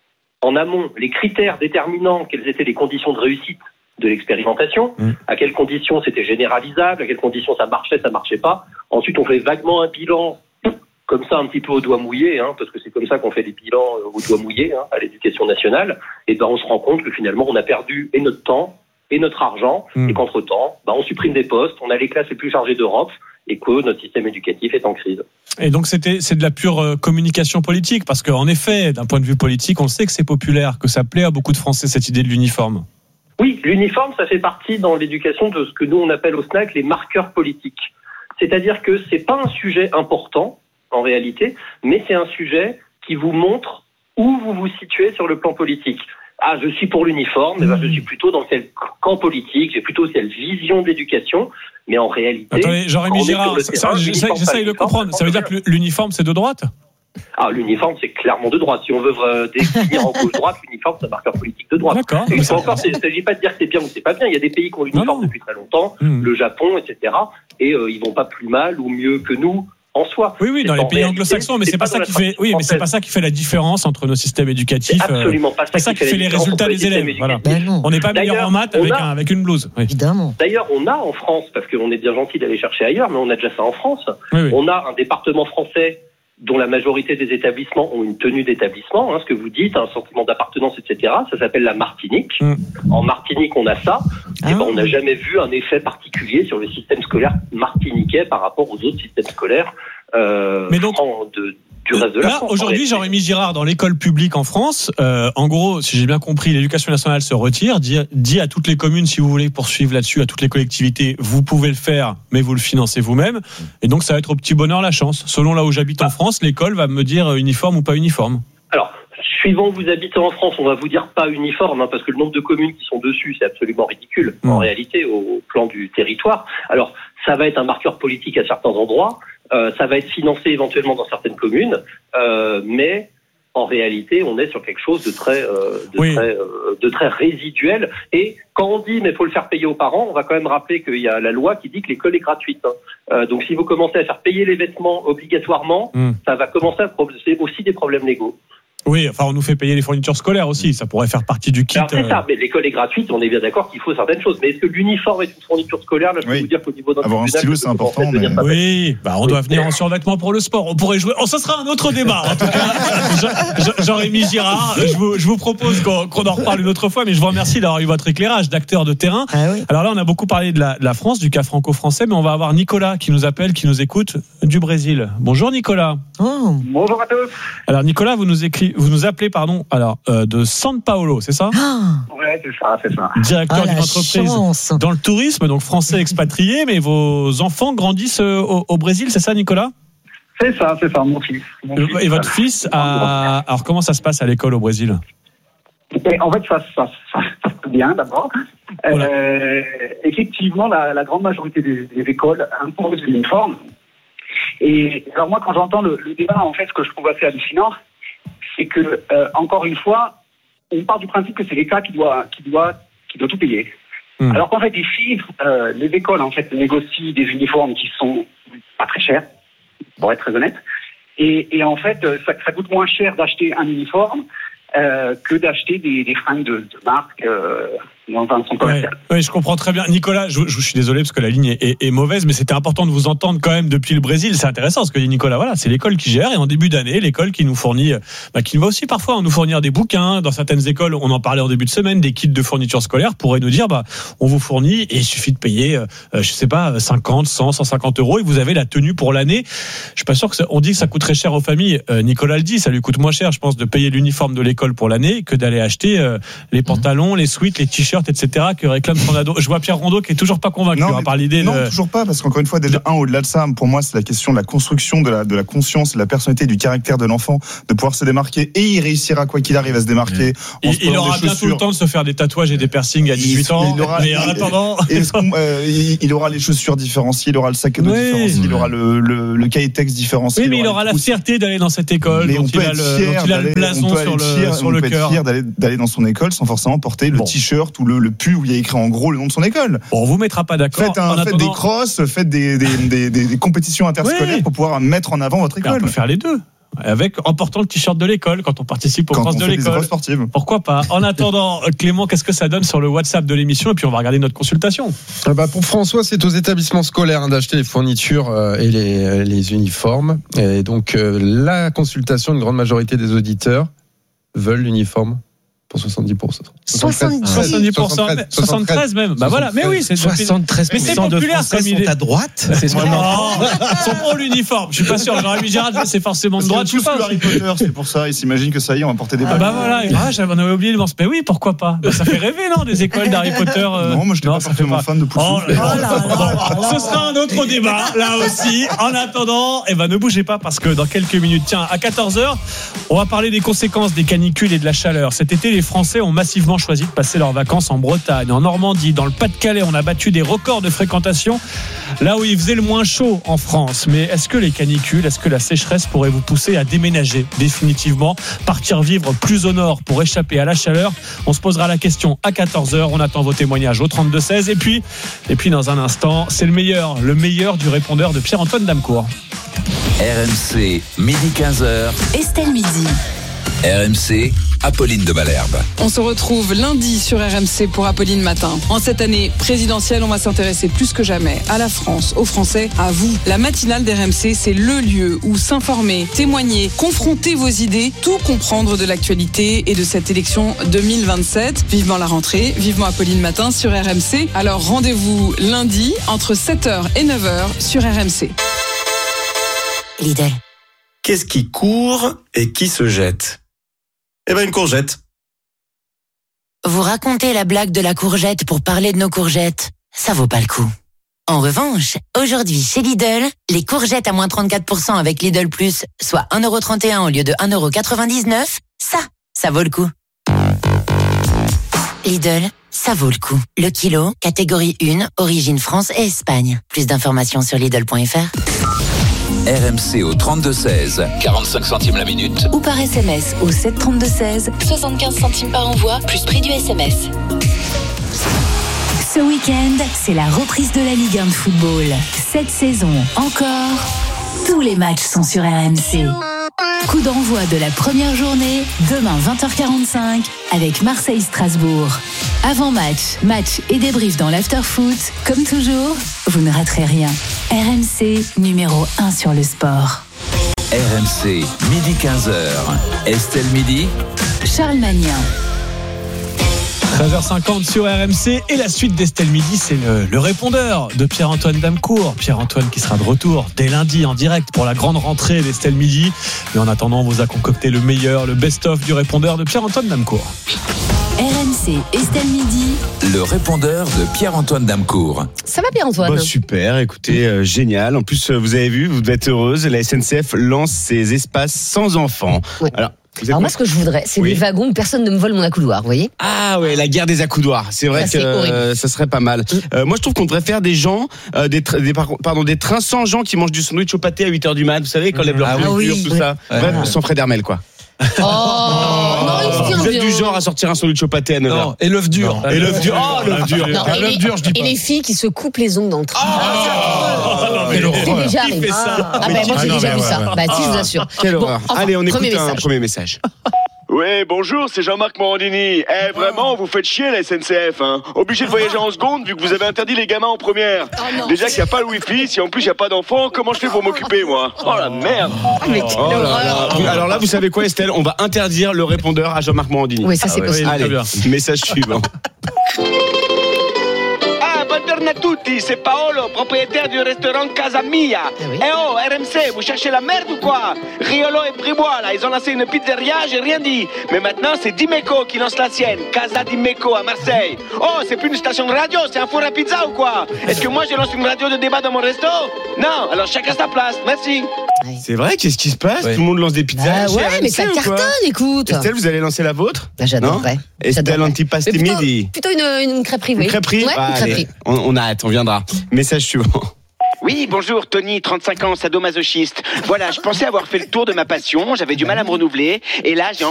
C: en amont les critères déterminant quelles étaient les conditions de réussite de l'expérimentation, mmh. à quelles conditions c'était généralisable, à quelles conditions ça marchait, ça marchait pas. Ensuite, on fait vaguement un bilan, comme ça, un petit peu au doigt mouillé, hein, parce que c'est comme ça qu'on fait des bilans au doigt mouillé hein, à l'éducation nationale. Et ben, on se rend compte que finalement, on a perdu et notre temps et notre argent, mmh. et qu'entre-temps, ben, on supprime des postes, on a les classes les plus chargées d'Europe, et que notre système éducatif est en crise.
A: Et donc c'était c'est de la pure euh, communication politique, parce qu'en effet, d'un point de vue politique, on sait que c'est populaire, que ça plaît à beaucoup de Français cette idée de l'uniforme.
C: Oui, l'uniforme, ça fait partie dans l'éducation de ce que nous on appelle au S N A C les marqueurs politiques. C'est-à-dire que c'est pas un sujet important en réalité, mais c'est un sujet qui vous montre où vous vous situez sur le plan politique. Ah, je suis pour l'uniforme, mais ben, je suis plutôt dans quel camp politique, j'ai plutôt quelle vision de l'éducation, mais en réalité...
A: Attendez, Jean-Rémy Girard,
C: terrain,
A: j'essaye de comprendre, ça veut dire que l'uniforme c'est de droite ?
C: Ah, l'uniforme c'est clairement de droite. Si on veut euh, définir en gauche-droite, l'uniforme c'est un marqueur politique de droite.
A: D'accord.
C: Et encore, il ne s'agit pas de dire que c'est bien ou c'est pas bien, il y a des pays qui ont l'uniforme depuis très longtemps, mmh. le Japon, et cetera, et euh, ils vont pas plus mal ou mieux que nous en soi.
A: Oui, oui, dans les pays anglo-saxons, mais c'est pas ça qui fait. Oui, mais c'est pas ça qui fait la différence entre nos systèmes éducatifs.
C: C'est absolument pas ça,
A: ça qui fait les résultats des élèves. Voilà. On n'est pas meilleur en maths avec, un, avec une blouse. Oui.
P: Évidemment.
C: D'ailleurs, on a en France, parce qu'on est bien gentil d'aller chercher ailleurs, mais on a déjà ça en France. Oui, oui. On a un département français dont la majorité des établissements ont une tenue d'établissement, hein, ce que vous dites, un sentiment d'appartenance, et cetera. Ça s'appelle la Martinique. Mm. En Martinique, on a ça. Ah. Et ben, on n'a jamais vu un effet particulier sur le système scolaire martiniquais par rapport aux autres systèmes scolaires euh,
A: Mais donc,
C: de, du reste de la
A: là,
C: France.
A: Aujourd'hui, Jean-Rémy Girard, dans l'école publique en France, euh, en gros, si j'ai bien compris, l'éducation nationale se retire, dit, dit à toutes les communes, si vous voulez poursuivre là-dessus, à toutes les collectivités, vous pouvez le faire, mais vous le financez vous-même. Et donc, ça va être au petit bonheur la chance. Selon là où j'habite en France, l'école va me dire uniforme ou pas uniforme.
C: Alors, suivant où vous habitez en France, on va vous dire pas uniforme, hein, parce que le nombre de communes qui sont dessus, c'est absolument ridicule, mmh. en réalité, au plan du territoire. Alors, ça va être un marqueur politique à certains endroits, euh, ça va être financé éventuellement dans certaines communes, euh, mais en réalité, on est sur quelque chose de très, euh, de,
A: Oui.
C: très euh, de très résiduel. Et quand on dit mais faut le faire payer aux parents, on va quand même rappeler qu'il y a la loi qui dit que l'école est gratuite. hein. Euh, donc si vous commencez à faire payer les vêtements obligatoirement,
A: Mm.
C: ça va commencer à poser aussi des problèmes légaux.
A: Oui, enfin, on nous fait payer les fournitures scolaires aussi. Ça pourrait faire partie du kit.
C: Alors c'est
A: euh,
C: ça, mais l'école est gratuite, on est bien d'accord qu'il faut certaines choses. Mais est-ce que l'uniforme est une fourniture scolaire? Là, je peux
O: Oui.
C: vous dire qu'au niveau d'un
O: Avoir un
C: tribunal,
O: stylo,
C: ça
O: c'est
C: peut
O: important,
C: en fait devenir
O: mais-
C: pas mal.
A: Oui, bah on doit venir en survêtement pour le sport. On pourrait jouer. Oh, ça sera un autre débat. En tout cas, Jean- Jean- Jean-Rémy Girard, je vous, je vous propose qu'on, qu'on en reparle une autre fois. Mais je vous remercie d'avoir eu votre éclairage d'acteur de terrain. Alors là, on a beaucoup parlé de la, de la France, du cas franco-français, mais on va avoir Nicolas qui nous appelle, qui nous écoute du Brésil. Bonjour Nicolas.
H: Bonjour à tous.
A: Alors Nicolas, vous nous écrit, vous nous appelez, pardon, alors euh, de São Paulo, c'est ça?
H: Ouais, c'est ça, c'est ça.
A: Directeur
H: Ah, la
A: d'une entreprise
H: chance.
A: dans le tourisme, donc français expatrié, mais vos enfants grandissent euh, au, au Brésil, c'est ça Nicolas?
H: C'est ça, c'est ça, mon fils. Mon fils.
A: Et votre fils a... Alors comment ça se passe à l'école au Brésil?
H: Et en fait, ça, ça, ça, ça se passe bien d'abord. Euh, effectivement, la, la grande majorité des, des écoles imposent l'uniforme. Et alors moi, quand j'entends le, le débat, en fait, ce que je trouve assez hallucinant, c'est que, euh, encore une fois, on part du principe que c'est l'État qui doit, qui doit, qui doit tout payer.
A: Mmh.
H: Alors qu'en fait, ici, euh, les écoles, en fait, négocient des uniformes qui sont pas très chers, pour être très honnête. Et, et en fait, ça, ça coûte moins cher d'acheter un uniforme euh, que d'acheter des, des fringues de, de marque euh, dans un centre commercial.
A: Oui, je comprends très bien. Nicolas, je, je suis désolé parce que la ligne est, est, est mauvaise, mais c'était important de vous entendre quand même depuis le Brésil. C'est intéressant ce que dit Nicolas. Voilà, c'est l'école qui gère et en début d'année, l'école qui nous fournit, bah, qui va aussi parfois nous fournir des bouquins. Dans certaines écoles, on en parlait en début de semaine, des kits de fourniture scolaire pourraient nous dire, bah, on vous fournit et il suffit de payer, euh, je sais pas, cinquante, cent, cent cinquante euros et vous avez la tenue pour l'année. Je suis pas sûr que ça, on dit que ça coûte très cher aux familles. Euh, Nicolas le dit, ça lui coûte moins cher, je pense, de payer l'uniforme de l'école pour l'année que d'aller acheter euh, les pantalons, les sweats, les t-shirts, et cetera que réclame son ado. Je vois Pierre Rondeau qui est toujours pas convaincu
O: Non,
A: hein,
O: mais-
A: par l'idée
O: non,
A: de...
O: toujours pas, parce qu'encore une fois, déjà, un, au-delà de ça, pour moi, c'est la question de la construction de la, de la conscience, de la personnalité, du caractère de l'enfant, de pouvoir se démarquer, et il réussira, quoi qu'il arrive, à se démarquer. En
A: Il,
O: se
A: il
O: prenant
A: aura
O: des
A: bientôt le
O: chaussures.
A: temps de se faire des tatouages et des piercings à dix-huit ans.
O: Il aura,
A: mais en attendant...
O: est-ce qu'on- euh, il, il aura les chaussures différenciées, il aura le sac à dos
A: Oui.
O: différencié, il aura le, le, le cahier texte différencié.
A: Oui, mais il
O: les
A: aura la
O: trousses.
A: fierté d'aller dans cette école,
O: Mais
A: dont
O: on
A: il
O: peut
A: a
O: être
A: le,
O: fier
A: dont il a le
O: d'aller-
A: blason
O: on peut
A: sur
O: être
A: le,
O: fier-
A: sur
O: on
A: le
O: peut être
A: cœur.
O: fier d'aller, d'aller dans son école sans forcément porter le
A: Bon.
O: t-shirt ou le, le pull où il y a écrit en gros le nom de son école.
A: Bon, on vous mettra pas d'accord.
O: Faites, un-
A: En
O: faites
A: attendant-
O: des crosses, faites des, des, des, des- des compétitions interscolaires
A: Oui.
O: pour pouvoir mettre en avant votre
A: Mais on
O: école.
A: peut faire les deux. Avec, en portant le t-shirt de l'école quand on participe aux
O: Quand
A: France
O: on
A: de
O: fait des
A: l'école.
O: épreuves sportives.
A: Pourquoi pas? En attendant, Clément, qu'est-ce que ça donne sur le WhatsApp de l'émission? Et puis on va regarder notre consultation.
G: Ah bah pour François, c'est aux établissements scolaires hein, d'acheter les fournitures euh, et les, les uniformes. Et donc euh, la consultation, une grande majorité des auditeurs veulent l'uniforme pour soixante-dix pour cent.
A: soixante-dix pour cent, soixante-treize même. Bah voilà, mais oui, c'est
N: soixante-treize pour cent
A: mais c'est
N: de
A: populaire
N: Français
A: comme
N: sont
A: idée.
N: à droite. C'est ce qu'on
A: Non, ils sont pour l'uniforme. Je suis pas sûr. Jean-Rémy Girard, c'est forcément de droite.
O: Parce
A: Je
O: qu'il y
A: sais
O: a tous
A: pas.
O: lu Harry Potter, c'est pour ça. Ils s'imaginent que ça y est, on va porter des
A: Ah
O: bagues.
A: bah voilà, ah, j'avais on avait oublié de mentionner. Mais oui, pourquoi pas? Bah, ça fait rêver, non, des écoles d'Harry Potter. euh...
O: Non, moi je n'étais pas
A: ça fait
O: forcément fan de
A: Oh
O: Poufou.
A: là là. Bon, ce sera un autre débat, là aussi. En attendant, eh ben, ne bougez pas parce que dans quelques minutes, tiens, à quatorze heures, on va parler des conséquences des canicules et de la chaleur. Cet été, les Français ont massivement choisi de passer leurs vacances en Bretagne, en Normandie, dans le Pas-de-Calais. On a battu des records de fréquentation là où il faisait le moins chaud en France. Mais est-ce que les canicules, est-ce que la sécheresse pourrait vous pousser à déménager définitivement, partir vivre plus au nord pour échapper à la chaleur? On se posera la question à quatorze heures. On attend vos témoignages au trente-deux seize. Et puis, et puis dans un instant, c'est le meilleur, le meilleur du répondeur de Pierre-Antoine Damecourt.
B: R M C, midi quinze heures.
L: Estelle Midi.
B: R M C, Apolline de Malherbe.
I: On se retrouve lundi sur R M C pour Apolline Matin. En cette année présidentielle, on va s'intéresser plus que jamais à la France, aux Français, à vous. La matinale d'R M C, c'est le lieu où s'informer, témoigner, confronter vos idées, tout comprendre de l'actualité et de cette élection deux mille vingt-sept. Vivement la rentrée, vivement Apolline Matin sur R M C. Alors rendez-vous lundi entre sept heures et neuf heures sur R M C.
V: Lidl.
J: Qu'est-ce qui court et qui se jette? Eh ben une courgette.
V: Vous racontez la blague de la courgette pour parler de nos courgettes. Ça vaut pas le coup. En revanche, aujourd'hui chez Lidl, les courgettes à moins trente-quatre pour cent avec Lidl Plus, soit un euro trente et un au lieu de un euro quatre-vingt-dix-neuf, ça, ça vaut le coup. Lidl, ça vaut le coup. Le kilo, catégorie un, origine France et Espagne. Plus d'informations sur Lidl point F R.
B: R M C au trente-deux seize, quarante-cinq centimes la minute.
L: Ou par S M S au sept trente-deux seize, soixante-quinze centimes par envoi, plus prix du S M S. Ce week-end, c'est la reprise de la Ligue un de football. Cette saison encore, tous les matchs sont sur R M C. Coup d'envoi de la première journée, demain vingt heures quarante-cinq, avec Marseille-Strasbourg. Avant-match, match et débrief dans l'after-foot. Comme toujours, vous ne raterez rien. R M C, numéro un sur le sport.
B: R M C, midi quinze heures. Estelle Midi.
L: Charles Magnin.
A: treize heures cinquante sur R M C et la suite d'Estelle Midi, c'est le, le répondeur de Pierre-Antoine Damecourt. Pierre-Antoine qui sera de retour dès lundi en direct pour la grande rentrée d'Estelle Midi. Mais en attendant, on vous a concocté le meilleur, le best-of du répondeur de Pierre-Antoine Damecourt.
L: R M C, Estelle Midi.
B: Le répondeur de Pierre-Antoine Damecourt.
K: Ça va Pierre-Antoine?
M: Bah, super, écoutez, euh, génial. En plus, euh, vous avez vu, vous devez être heureuse, la S N C F lance ses espaces sans enfants.
K: Ouais.
M: Alors,
K: Alors moi, ce que je voudrais, c'est
M: Oui.
K: des wagons où personne ne me vole mon accoudoir, vous voyez?
M: Ah ouais, la guerre des accoudoirs. C'est vrai
K: Ça,
M: que
K: c'est horrible.
M: euh, ça serait pas mal. Euh, moi, je trouve qu'on devrait faire des gens, euh, des, tra- des par- pardon, des trains sans gens qui mangent du sandwich au pâté à huit heures du mat. Vous savez, quand lèvent leur
N: Ah
M: voiture,
N: oui.
M: tout
N: Oui.
M: ça.
N: Ouais.
M: Bref, sans Fred Hermel, quoi.
K: Oh, non, il se tient
M: Vous êtes
K: bien.
M: du genre à sortir un sandwich au pâté à neuf heures.
N: Non, et l'œuf dur.
M: Et l'œuf dur. Oh, l'œuf dur.
K: Non, et,
N: l'œuf
K: les,
N: dur, je dis
K: et
N: pas.
K: les filles qui se coupent les ongles dans le train.
M: Ah,
N: Quelle
K: c'est
N: horreur.
K: déjà
A: Qui
K: arrivé.
A: fait ça?
K: Ah, bah, moi, j'ai
N: Ah, non,
K: déjà
N: mais
K: vu
N: ouais,
K: ça.
N: ouais.
K: Bah, si, je vous assure.
M: Quelle
K: Bon,
M: horreur.
K: enfin,
M: Allez, on écoute
K: premier
M: un
K: message.
M: premier message.
Q: Ouais, bonjour, c'est Jean-Marc Morandini. Eh, vraiment, vous faites chier la S N C F, hein. Obligé de voyager en seconde vu que vous avez interdit les gamins en première.
K: non.
Q: Déjà qu'il n'y a pas le wifi, si en plus il n'y a pas d'enfants, comment je fais pour m'occuper, moi? Oh la merde.
M: Oh là là. Oui, alors là, vous savez quoi, Estelle? On va interdire le répondeur à Jean-Marc Morandini.
K: Oui, ça, c'est
A: Ah ouais,
K: possible.
A: oui, très
M: Allez,
A: bien.
M: message suivant.
Q: Ah, buongiorno a tutti, c'est Paolo, propriétaire du restaurant Casa Mia.
K: Ah oui.
Q: Eh oh, R M C, vous cherchez la merde ou quoi? Riolo et Bribois, là, ils ont lancé une pizzeria, j'ai rien dit. Mais maintenant, c'est Dimeco qui lance la sienne, Casa Dimeco à Marseille. Oh, c'est plus une station de radio, c'est un four à pizza ou quoi? Est-ce que moi, je lance une radio de débat dans mon resto? Non, alors chacun sa place, merci.
M: C'est vrai, qu'est-ce qui se passe?
N: Ouais.
M: Tout le monde lance des pizzas.
K: Bah
M: chez
K: ouais,
M: R M C
K: mais ça
M: ou quoi
K: cartonne, écoute.
M: Estelle, vous allez lancer la vôtre?
K: Bah, j'adorerais.
M: Non Estelle
K: J'adorerais.
M: Antipasti
K: Mais plutôt-
M: Midi.
K: Plutôt une, une crêperie, oui.
M: Une crêperie?
K: Ouais,
M: Ah,
K: une
M: allez,
K: crêperie.
M: on, on a hâte, on viendra. Message suivant.
Q: Oui, bonjour, Tony, trente-cinq ans, sadomasochiste. Voilà, je pensais avoir fait le tour de ma passion, j'avais du mal à me renouveler, et là, j'ai enfin